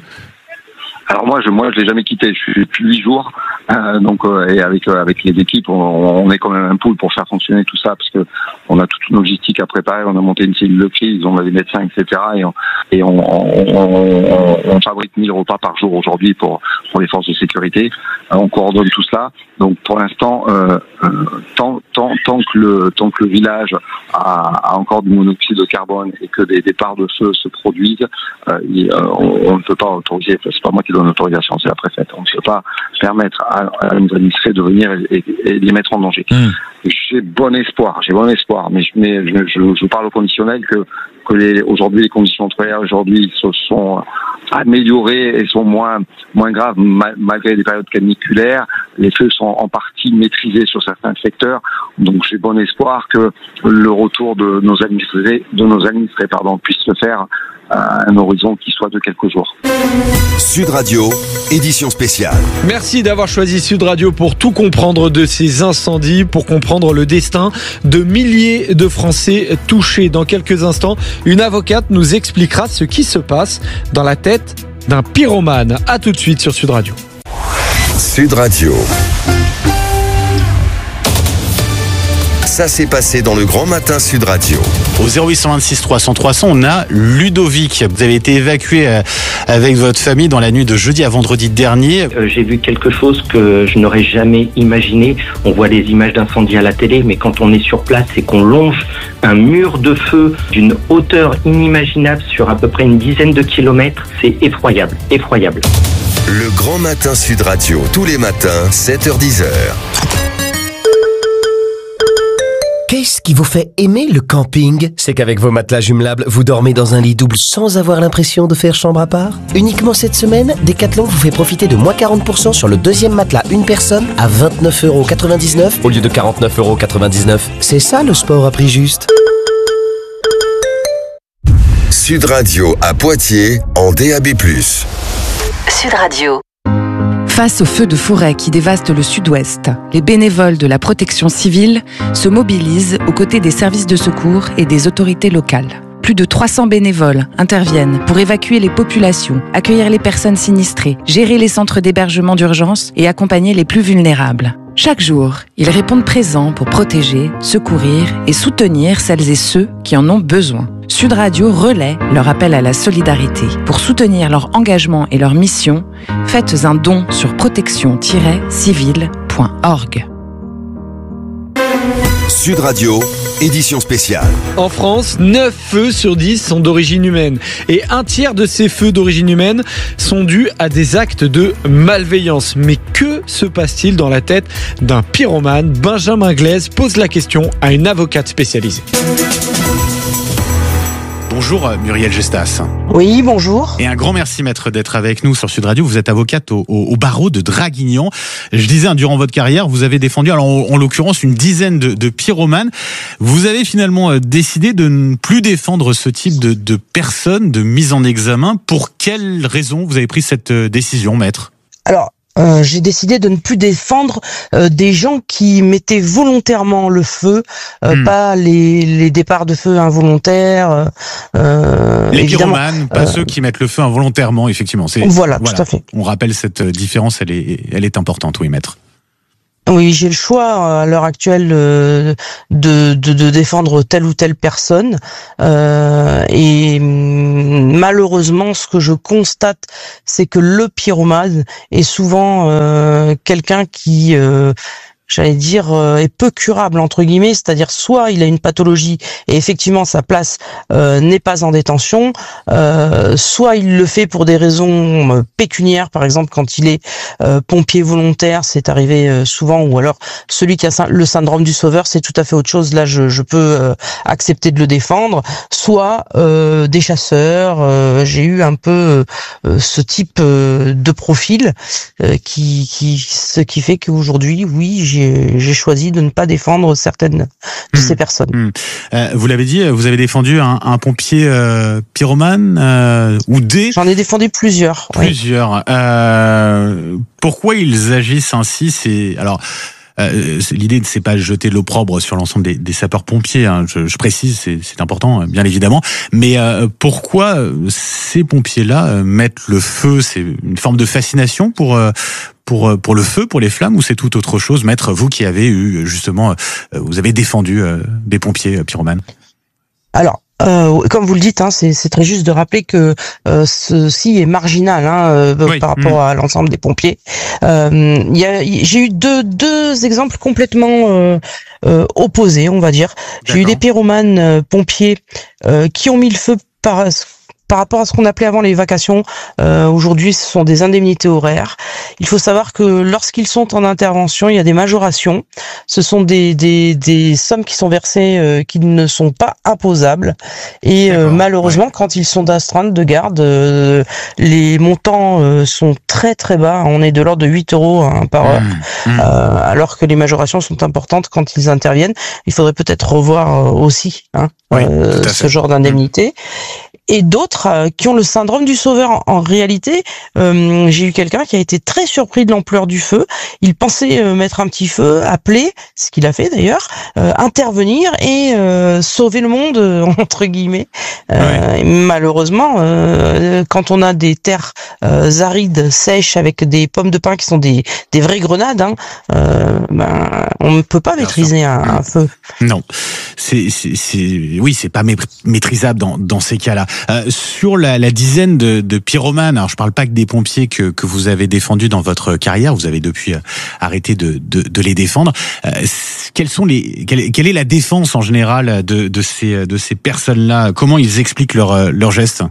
Alors moi, je moi, je l'ai jamais quitté. Je suis depuis huit jours, euh, donc euh, et avec euh, avec les équipes, on, on est quand même un pool pour faire fonctionner tout ça, parce que on a toute une logistique à préparer. On a monté une cellule de crise, on a des médecins, et cetera. Et on et on, on, on, on fabrique mille repas par jour aujourd'hui pour pour les forces de sécurité. Euh, on coordonne tout cela. Donc pour l'instant, euh, euh, tant tant tant que le tant que le village a, a encore du monoxyde de carbone et que des départs de feu se produisent, euh, il, euh, on, on ne peut pas autoriser. C'est pas moi qui donne l'autorisation, c'est la préfète. On ne peut pas permettre à, à nos administrés de venir et, et, et les mettre en danger. Mmh. J'ai bon espoir, j'ai bon espoir, mais, mais je, je, je parle au conditionnel que, que les, aujourd'hui les conditions de travail aujourd'hui se sont améliorées et sont moins moins graves mal, malgré les périodes caniculaires. Les feux sont en partie maîtrisés sur certains secteurs, donc j'ai bon espoir que le retour de nos administrés, de nos administrés pardon, puisse se faire à un horizon qui soit de quelques jours. Sud Radio, édition spéciale. Merci d'avoir choisi Sud Radio pour tout comprendre de ces incendies, pour comprendre le destin de milliers de Français touchés. Dans quelques instants, une avocate nous expliquera ce qui se passe dans la tête d'un pyromane. À tout de suite sur Sud Radio. Sud Radio. Ça s'est passé dans le Grand Matin Sud Radio. Au zéro huit cent vingt-six trois cents trois cents, on a Ludovic. Vous avez été évacué avec votre famille dans la nuit de jeudi à vendredi dernier. Euh, j'ai vu quelque chose que je n'aurais jamais imaginé. On voit des images d'incendie à la télé, mais quand on est sur place et qu'on longe un mur de feu d'une hauteur inimaginable sur à peu près une dizaine de kilomètres, c'est effroyable, effroyable. Le Grand Matin Sud Radio, tous les matins, sept heures dix heures. Qu'est-ce qui vous fait aimer le camping? C'est qu'avec vos matelas jumelables, vous dormez dans un lit double sans avoir l'impression de faire chambre à part. Uniquement cette semaine, Decathlon vous fait profiter de moins quarante pour cent sur le deuxième matelas une personne à vingt-neuf euros quatre-vingt-dix-neuf au lieu de quarante-neuf euros quatre-vingt-dix-neuf. C'est ça le sport à prix juste. Sud Radio à Poitiers en D A B plus. Sud Radio. Face aux feux de forêt qui dévastent le sud-ouest, les bénévoles de la protection civile se mobilisent aux côtés des services de secours et des autorités locales. Plus de trois cents bénévoles interviennent pour évacuer les populations, accueillir les personnes sinistrées, gérer les centres d'hébergement d'urgence et accompagner les plus vulnérables. Chaque jour, ils répondent présents pour protéger, secourir et soutenir celles et ceux qui en ont besoin. Sud Radio relaie leur appel à la solidarité. Pour soutenir leur engagement et leur mission, faites un don sur protection tiret civile point org. Sud Radio, édition spéciale. En France, neuf feux sur dix sont d'origine humaine. Et un tiers de ces feux d'origine humaine sont dus à des actes de malveillance. Mais que se passe-t-il dans la tête d'un pyromane? Benjamin Glaise pose la question à une avocate spécialisée. Bonjour Muriel Gestas. Oui, bonjour. Et un grand merci maître d'être avec nous sur Sud Radio. Vous êtes avocate au, au, au barreau de Draguignan. Je disais, hein, durant votre carrière, vous avez défendu, alors en, en l'occurrence, une dizaine de, de pyromanes. Vous avez finalement décidé de ne plus défendre ce type de, de personnes, de mise en examen. Pour quelles raisons vous avez pris cette décision, maître? Alors, Euh, j'ai décidé de ne plus défendre euh, des gens qui mettaient volontairement le feu, euh, hmm. pas les, les départs de feu involontaires. Euh, les pyromanes, pas euh, ceux qui mettent le feu involontairement, effectivement. C'est, voilà, voilà, tout à fait. On rappelle cette différence, elle est, elle est importante, oui, maître. Oui, j'ai le choix à l'heure actuelle de, de, de défendre telle ou telle personne. Euh, et malheureusement, ce que je constate, c'est que le pyromane est souvent euh, quelqu'un qui... Euh, j'allais dire, euh, est peu curable, entre guillemets, c'est-à-dire soit il a une pathologie et effectivement sa place euh, n'est pas en détention, euh, soit il le fait pour des raisons euh, pécuniaires, par exemple quand il est euh, pompier volontaire, c'est arrivé euh, souvent, ou alors celui qui a le syndrome du sauveur, c'est tout à fait autre chose, là je, je peux euh, accepter de le défendre, soit euh, des chasseurs, euh, j'ai eu un peu euh, ce type euh, de profil euh, qui, qui, ce qui fait qu'aujourd'hui, oui, j'ai j'ai choisi de ne pas défendre certaines de mmh. ces personnes. Mmh. Euh, vous l'avez dit, vous avez défendu un, un pompier euh, pyromane euh, ou des... J'en ai défendu plusieurs. Plusieurs. Oui. Euh, pourquoi ils agissent ainsi? C'est alors. Euh, l'idée, c'est pas de jeter de l'opprobre sur l'ensemble des, des sapeurs-pompiers. Hein, je, je précise, c'est, c'est important, bien évidemment. Mais euh, pourquoi ces pompiers-là mettent le feu? C'est une forme de fascination pour euh, pour pour le feu, pour les flammes, ou c'est tout autre chose, maître? Vous qui avez eu justement, euh, vous avez défendu euh, des pompiers euh, pyromanes. Alors. Euh, comme vous le dites, hein, c'est, c'est très juste de rappeler que euh, ceci est marginal hein, euh, oui. par rapport mmh. à l'ensemble des pompiers. Euh, y a, y, j'ai eu deux, deux exemples complètement euh, euh, opposés, on va dire. D'accord. J'ai eu des pyromanes euh, pompiers euh, qui ont mis le feu par par rapport à ce qu'on appelait avant les vacations. Euh, aujourd'hui, ce sont des indemnités horaires. Il faut savoir que lorsqu'ils sont en intervention, il y a des majorations. Ce sont des, des, des sommes qui sont versées euh, qui ne sont pas imposables. Et euh, malheureusement, ouais. quand ils sont d'astreinte de garde, euh, les montants euh, sont très très bas. On est de l'ordre de huit euros hein, par heure. Mmh, mmh. Euh, alors que les majorations sont importantes quand ils interviennent. Il faudrait peut-être revoir euh, aussi hein, oui, euh, ce genre d'indemnité. Et d'autres euh, qui ont le syndrome du sauveur. En, en réalité, euh, j'ai eu quelqu'un qui a été très surpris de l'ampleur du feu. Il pensait euh, mettre un petit feu, appeler, ce qu'il a fait d'ailleurs, euh, intervenir et euh, sauver le monde, euh, entre guillemets. Euh, ouais. Malheureusement, euh, quand on a des terres euh, arides, sèches, avec des pommes de pin qui sont des, des vraies grenades, hein, euh, ben, on ne peut pas Bien maîtriser un, un feu. Non, c'est, c'est, c'est, oui, c'est pas maîtrisable dans, dans ces cas-là. Euh, sur la, la dizaine de, de pyromanes, alors je parle pas que des pompiers que, que vous avez défendus dans votre carrière, vous avez depuis euh, arrêté de, de, de les défendre. Euh, quelles sont les, quelle, quelle est la défense en général de, de ces, de ces personnes-là? Comment ils expliquent leurs leur gestes?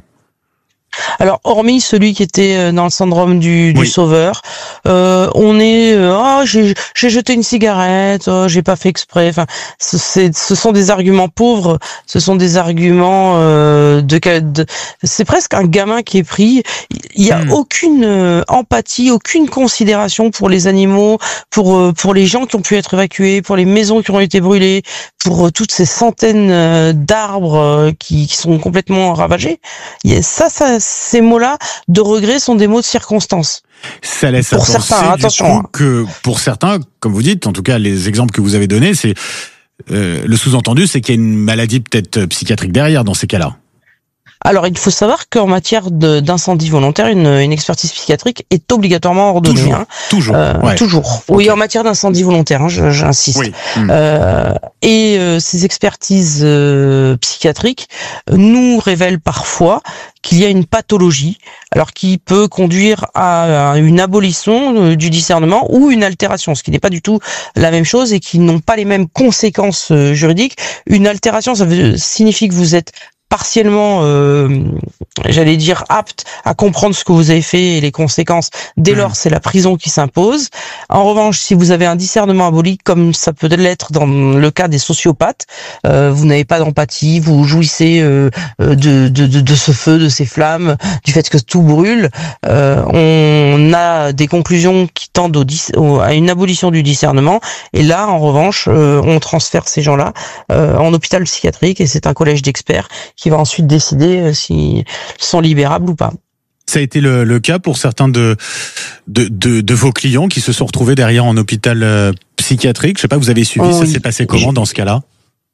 Alors, hormis celui qui était dans le syndrome du, du oui. sauveur, euh, on est, ah, oh, j'ai, j'ai jeté une cigarette, oh, j'ai pas fait exprès. Enfin, c'est, ce sont des arguments pauvres, ce sont des arguments euh, de, de, c'est presque un gamin qui est pris. Il y a mmh. aucune euh, empathie, aucune considération pour les animaux, pour euh, pour les gens qui ont pu être évacués, pour les maisons qui ont été brûlées, pour euh, toutes ces centaines euh, d'arbres euh, qui, qui sont complètement ravagés. Il y a, ça, ça ces mots-là de regret sont des mots de circonstance. Ça laisse pour à penser, certains, attention. Que pour certains, comme vous dites, en tout cas les exemples que vous avez donnés, c'est euh, le sous-entendu, c'est qu'il y a une maladie peut-être psychiatrique derrière dans ces cas-là. Alors, il faut savoir qu'en matière de, d'incendie volontaire, une, une expertise psychiatrique est obligatoirement ordonnée. Toujours, hein. toujours, euh, ouais. toujours. Okay. Oui, en matière d'incendie volontaire, hein, je, j'insiste. Oui. Mmh. Euh, et euh, ces expertises euh, psychiatriques nous révèlent parfois qu'il y a une pathologie, alors qui peut conduire à une abolition du discernement ou une altération, ce qui n'est pas du tout la même chose et qui n'ont pas les mêmes conséquences juridiques. Une altération, ça veut, signifie que vous êtes partiellement, euh, j'allais dire, apte à comprendre ce que vous avez fait et les conséquences. Dès lors, c'est la prison qui s'impose. En revanche, si vous avez un discernement aboli, comme ça peut l'être dans le cas des sociopathes, euh, vous n'avez pas d'empathie, vous jouissez euh, de, de, de, de ce feu, de ces flammes, du fait que tout brûle, euh, on a des conclusions qui tendent au, au, à une abolition du discernement. Et là, en revanche, euh, on transfère ces gens-là euh, en hôpital psychiatrique et c'est un collège d'experts qui va ensuite décider s'ils sont libérables ou pas. Ça a été le, le cas pour certains de, de, de, de vos clients qui se sont retrouvés derrière en hôpital euh, psychiatrique. Je sais pas, vous avez suivi, oh, ça oui. s'est passé comment dans ce cas-là ?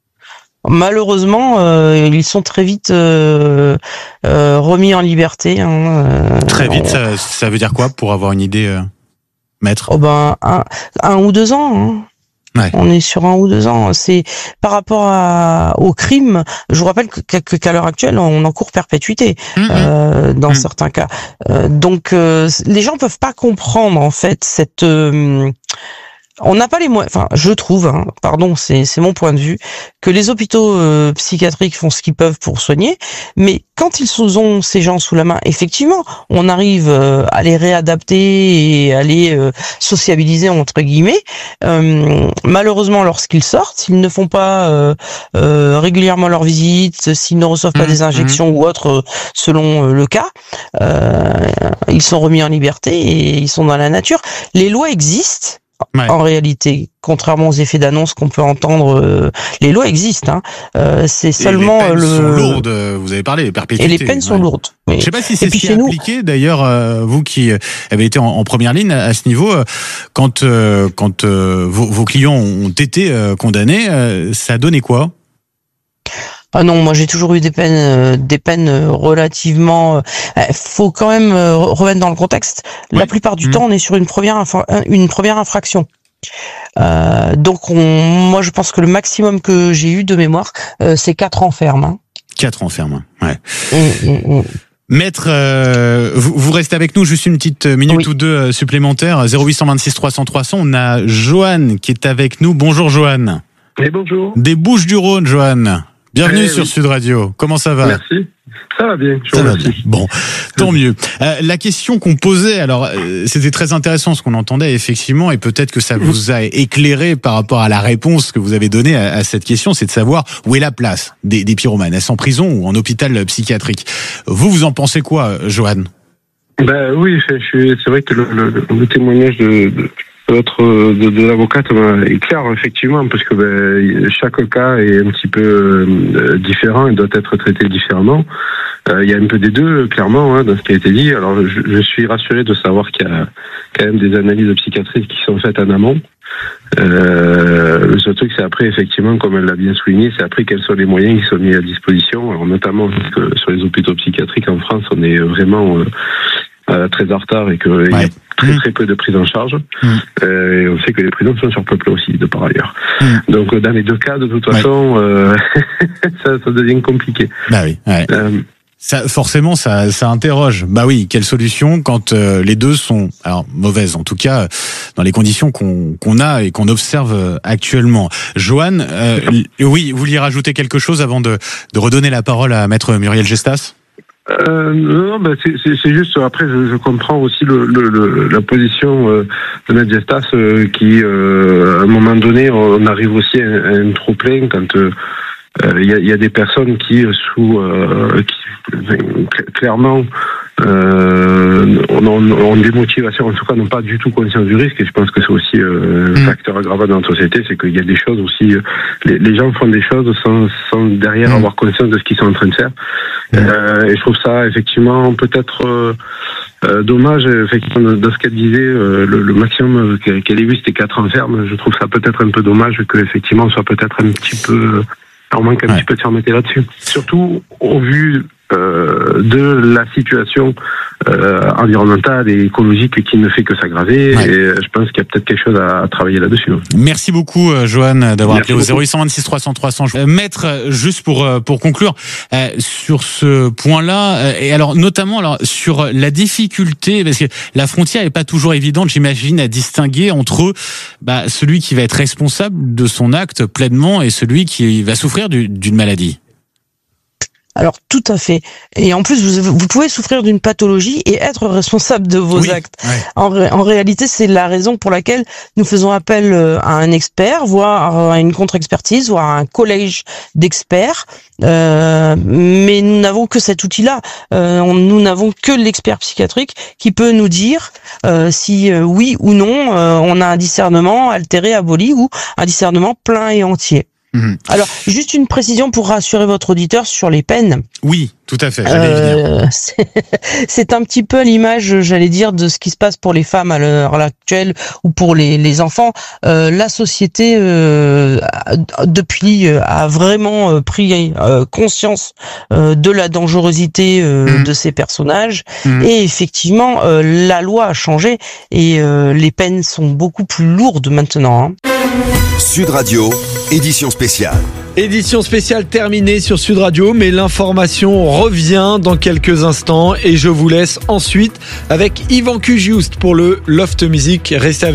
Malheureusement, euh, ils sont très vite euh, euh, remis en liberté. Hein, euh, très vite, on... ça, ça veut dire quoi pour avoir une idée, euh, maître ? Oh ben, un, un ou deux ans. Hein. Ouais. On est sur un ou deux ans. C'est par rapport à, au crime. Je vous rappelle que, que, qu'à l'heure actuelle, on encourt perpétuité mmh. euh, dans mmh. certains cas. Euh, donc, euh, les gens peuvent pas comprendre en fait cette. Euh, on n'a pas les moyens. Enfin, je trouve, hein, pardon, c'est c'est mon point de vue, que les hôpitaux euh, psychiatriques font ce qu'ils peuvent pour soigner, mais quand ils ont ces gens sous la main, effectivement, on arrive euh, à les réadapter et à les euh, sociabiliser entre guillemets. Euh, malheureusement, lorsqu'ils sortent, s'ils ne font pas euh, euh, régulièrement leurs visites, s'ils ne reçoivent pas mmh, des injections mmh. ou autres, selon euh, le cas, euh, ils sont remis en liberté et ils sont dans la nature. Les lois existent. Ouais. En réalité, contrairement aux effets d'annonce qu'on peut entendre, euh, les lois existent. Hein. Euh, c'est seulement et les peines le. sont lourdes. Vous avez parlé perpétuité. Et les peines sont ouais. lourdes. Oui. Je ne sais pas si c'est si appliqué. Nous... D'ailleurs, euh, vous qui avez été en, en première ligne à, à ce niveau, euh, quand euh, quand euh, vos, vos clients ont été euh, condamnés, euh, ça a donné quoi ? Ah non, moi j'ai toujours eu des peines, euh, des peines relativement. Il euh, faut quand même euh, remettre dans le contexte. La oui. plupart du mmh. temps, on est sur une première infra... une première infraction. Euh, donc, on... moi, je pense que le maximum que j'ai eu de mémoire, euh, c'est quatre ans ferme. Hein. Quatre ans ferme, ouais. Mmh, mmh, mmh. Maître, euh, vous, vous restez avec nous juste une petite minute oui. ou deux supplémentaires. zéro huit cent vingt-six trois cents trois cents. On a Joanne qui est avec nous. Bonjour Joanne. Et bonjour. Des Bouches-du-Rhône, Joanne. Bienvenue eh, sur oui. Sud Radio. Comment ça va ? Merci. Ça va bien. Je ça va bien. Bon, tant mieux. Euh, la question qu'on posait, alors euh, c'était très intéressant ce qu'on entendait effectivement, et peut-être que ça vous a éclairé par rapport à la réponse que vous avez donnée à, à cette question, c'est de savoir où est la place des, des pyromanes. Est-ce en prison ou en hôpital psychiatrique ? Vous, vous en pensez quoi, Joanne ? Ben oui, je, je, c'est vrai que le, le, le témoignage de, de... Votre de, de l'avocate est clair effectivement parce que ben, chaque cas est un petit peu euh, différent et doit être traité différemment. Euh, il y a un peu des deux clairement hein, dans ce qui a été dit. Alors je, je suis rassuré de savoir qu'il y a quand même des analyses psychiatriques qui sont faites en amont. Euh, le seul truc c'est après effectivement comme elle l'a bien souligné, c'est après quels sont les moyens qui sont mis à disposition. Alors notamment parce que sur les hôpitaux psychiatriques en France on est vraiment euh, Euh, très en retard et qu'il ouais. y a très très peu de prise en charge. Mmh. Euh, et on sait que les prisons sont surpeuplées aussi, de par ailleurs. Mmh. Donc dans les deux cas, de toute ouais. façon, euh, ça, ça devient compliqué. Bah oui. Ouais. Euh, ça, forcément, ça, ça interroge. Bah oui, quelle solution quand euh, les deux sont, alors mauvaises en tout cas, dans les conditions qu'on qu'on a et qu'on observe actuellement. Joanne, euh, oui, vous vouliez rajouter quelque chose avant de de redonner la parole à Maître Muriel Gestas ? Euh, non, ben c'est, c'est, c'est juste. Après, je, je comprends aussi le, le, le, la position euh, de Maître Gestas euh, qui, euh, à un moment donné, on arrive aussi à un, à un trop plein quand il euh, y, a, y a des personnes qui, sous, euh, qui clairement, euh, ont, ont des motivations, en tout cas, n'ont pas du tout conscience du risque. Et je pense que c'est aussi euh, un facteur aggravant dans la société, c'est qu'il y a des choses aussi. Les, les gens font des choses sans, sans derrière avoir conscience de ce qu'ils sont en train de faire. Euh, et je trouve ça effectivement peut-être euh, euh, dommage effectivement de, de ce qu'elle disait, euh, le, le maximum qu'elle, qu'elle ait vu c'était quatre ans ferme. Je trouve ça peut-être un peu dommage que effectivement on soit peut-être un petit peu, on manque un ouais. petit peu de fermeté là-dessus. Surtout au vu euh, de la situation euh, environnementale et écologique qui ne fait que s'aggraver. Ouais. Et je pense qu'il y a peut-être quelque chose à, à travailler là-dessus. Merci beaucoup, Johan, d'avoir Merci appelé au beaucoup. zéro huit cent vingt-six trois cents trois cents. Maître, juste pour pour conclure euh, sur ce point-là, euh, et alors notamment alors sur la difficulté, parce que la frontière est pas toujours évidente, j'imagine, à distinguer entre bah, celui qui va être responsable de son acte pleinement et celui qui va souffrir du, d'une maladie. Alors tout à fait. Et en plus, vous, vous pouvez souffrir d'une pathologie et être responsable de vos oui, actes. Ouais. En, ré, en réalité, c'est la raison pour laquelle nous faisons appel à un expert, voire à une contre-expertise, voire à un collège d'experts. Euh, mais nous n'avons que cet outil-là. Euh, on, nous n'avons que l'expert psychiatrique qui peut nous dire euh, si euh, oui ou non euh, on a un discernement altéré, aboli ou un discernement plein et entier. Mmh. Alors, juste une précision pour rassurer votre auditeur sur les peines. Oui, tout à fait. Euh, c'est, c'est un petit peu à l'image, j'allais dire, de ce qui se passe pour les femmes à l'heure actuelle ou pour les, les enfants. Euh, la société, euh, depuis, a vraiment pris euh, conscience euh, de la dangerosité euh, mmh. de ces personnages. Mmh. Et effectivement, euh, la loi a changé et euh, les peines sont beaucoup plus lourdes maintenant. Hein. Sud Radio, édition spéciale. Édition spéciale terminée sur Sud Radio, mais l'information revient dans quelques instants et je vous laisse ensuite avec Yvan Cugiust pour le Loft Music. Restez avec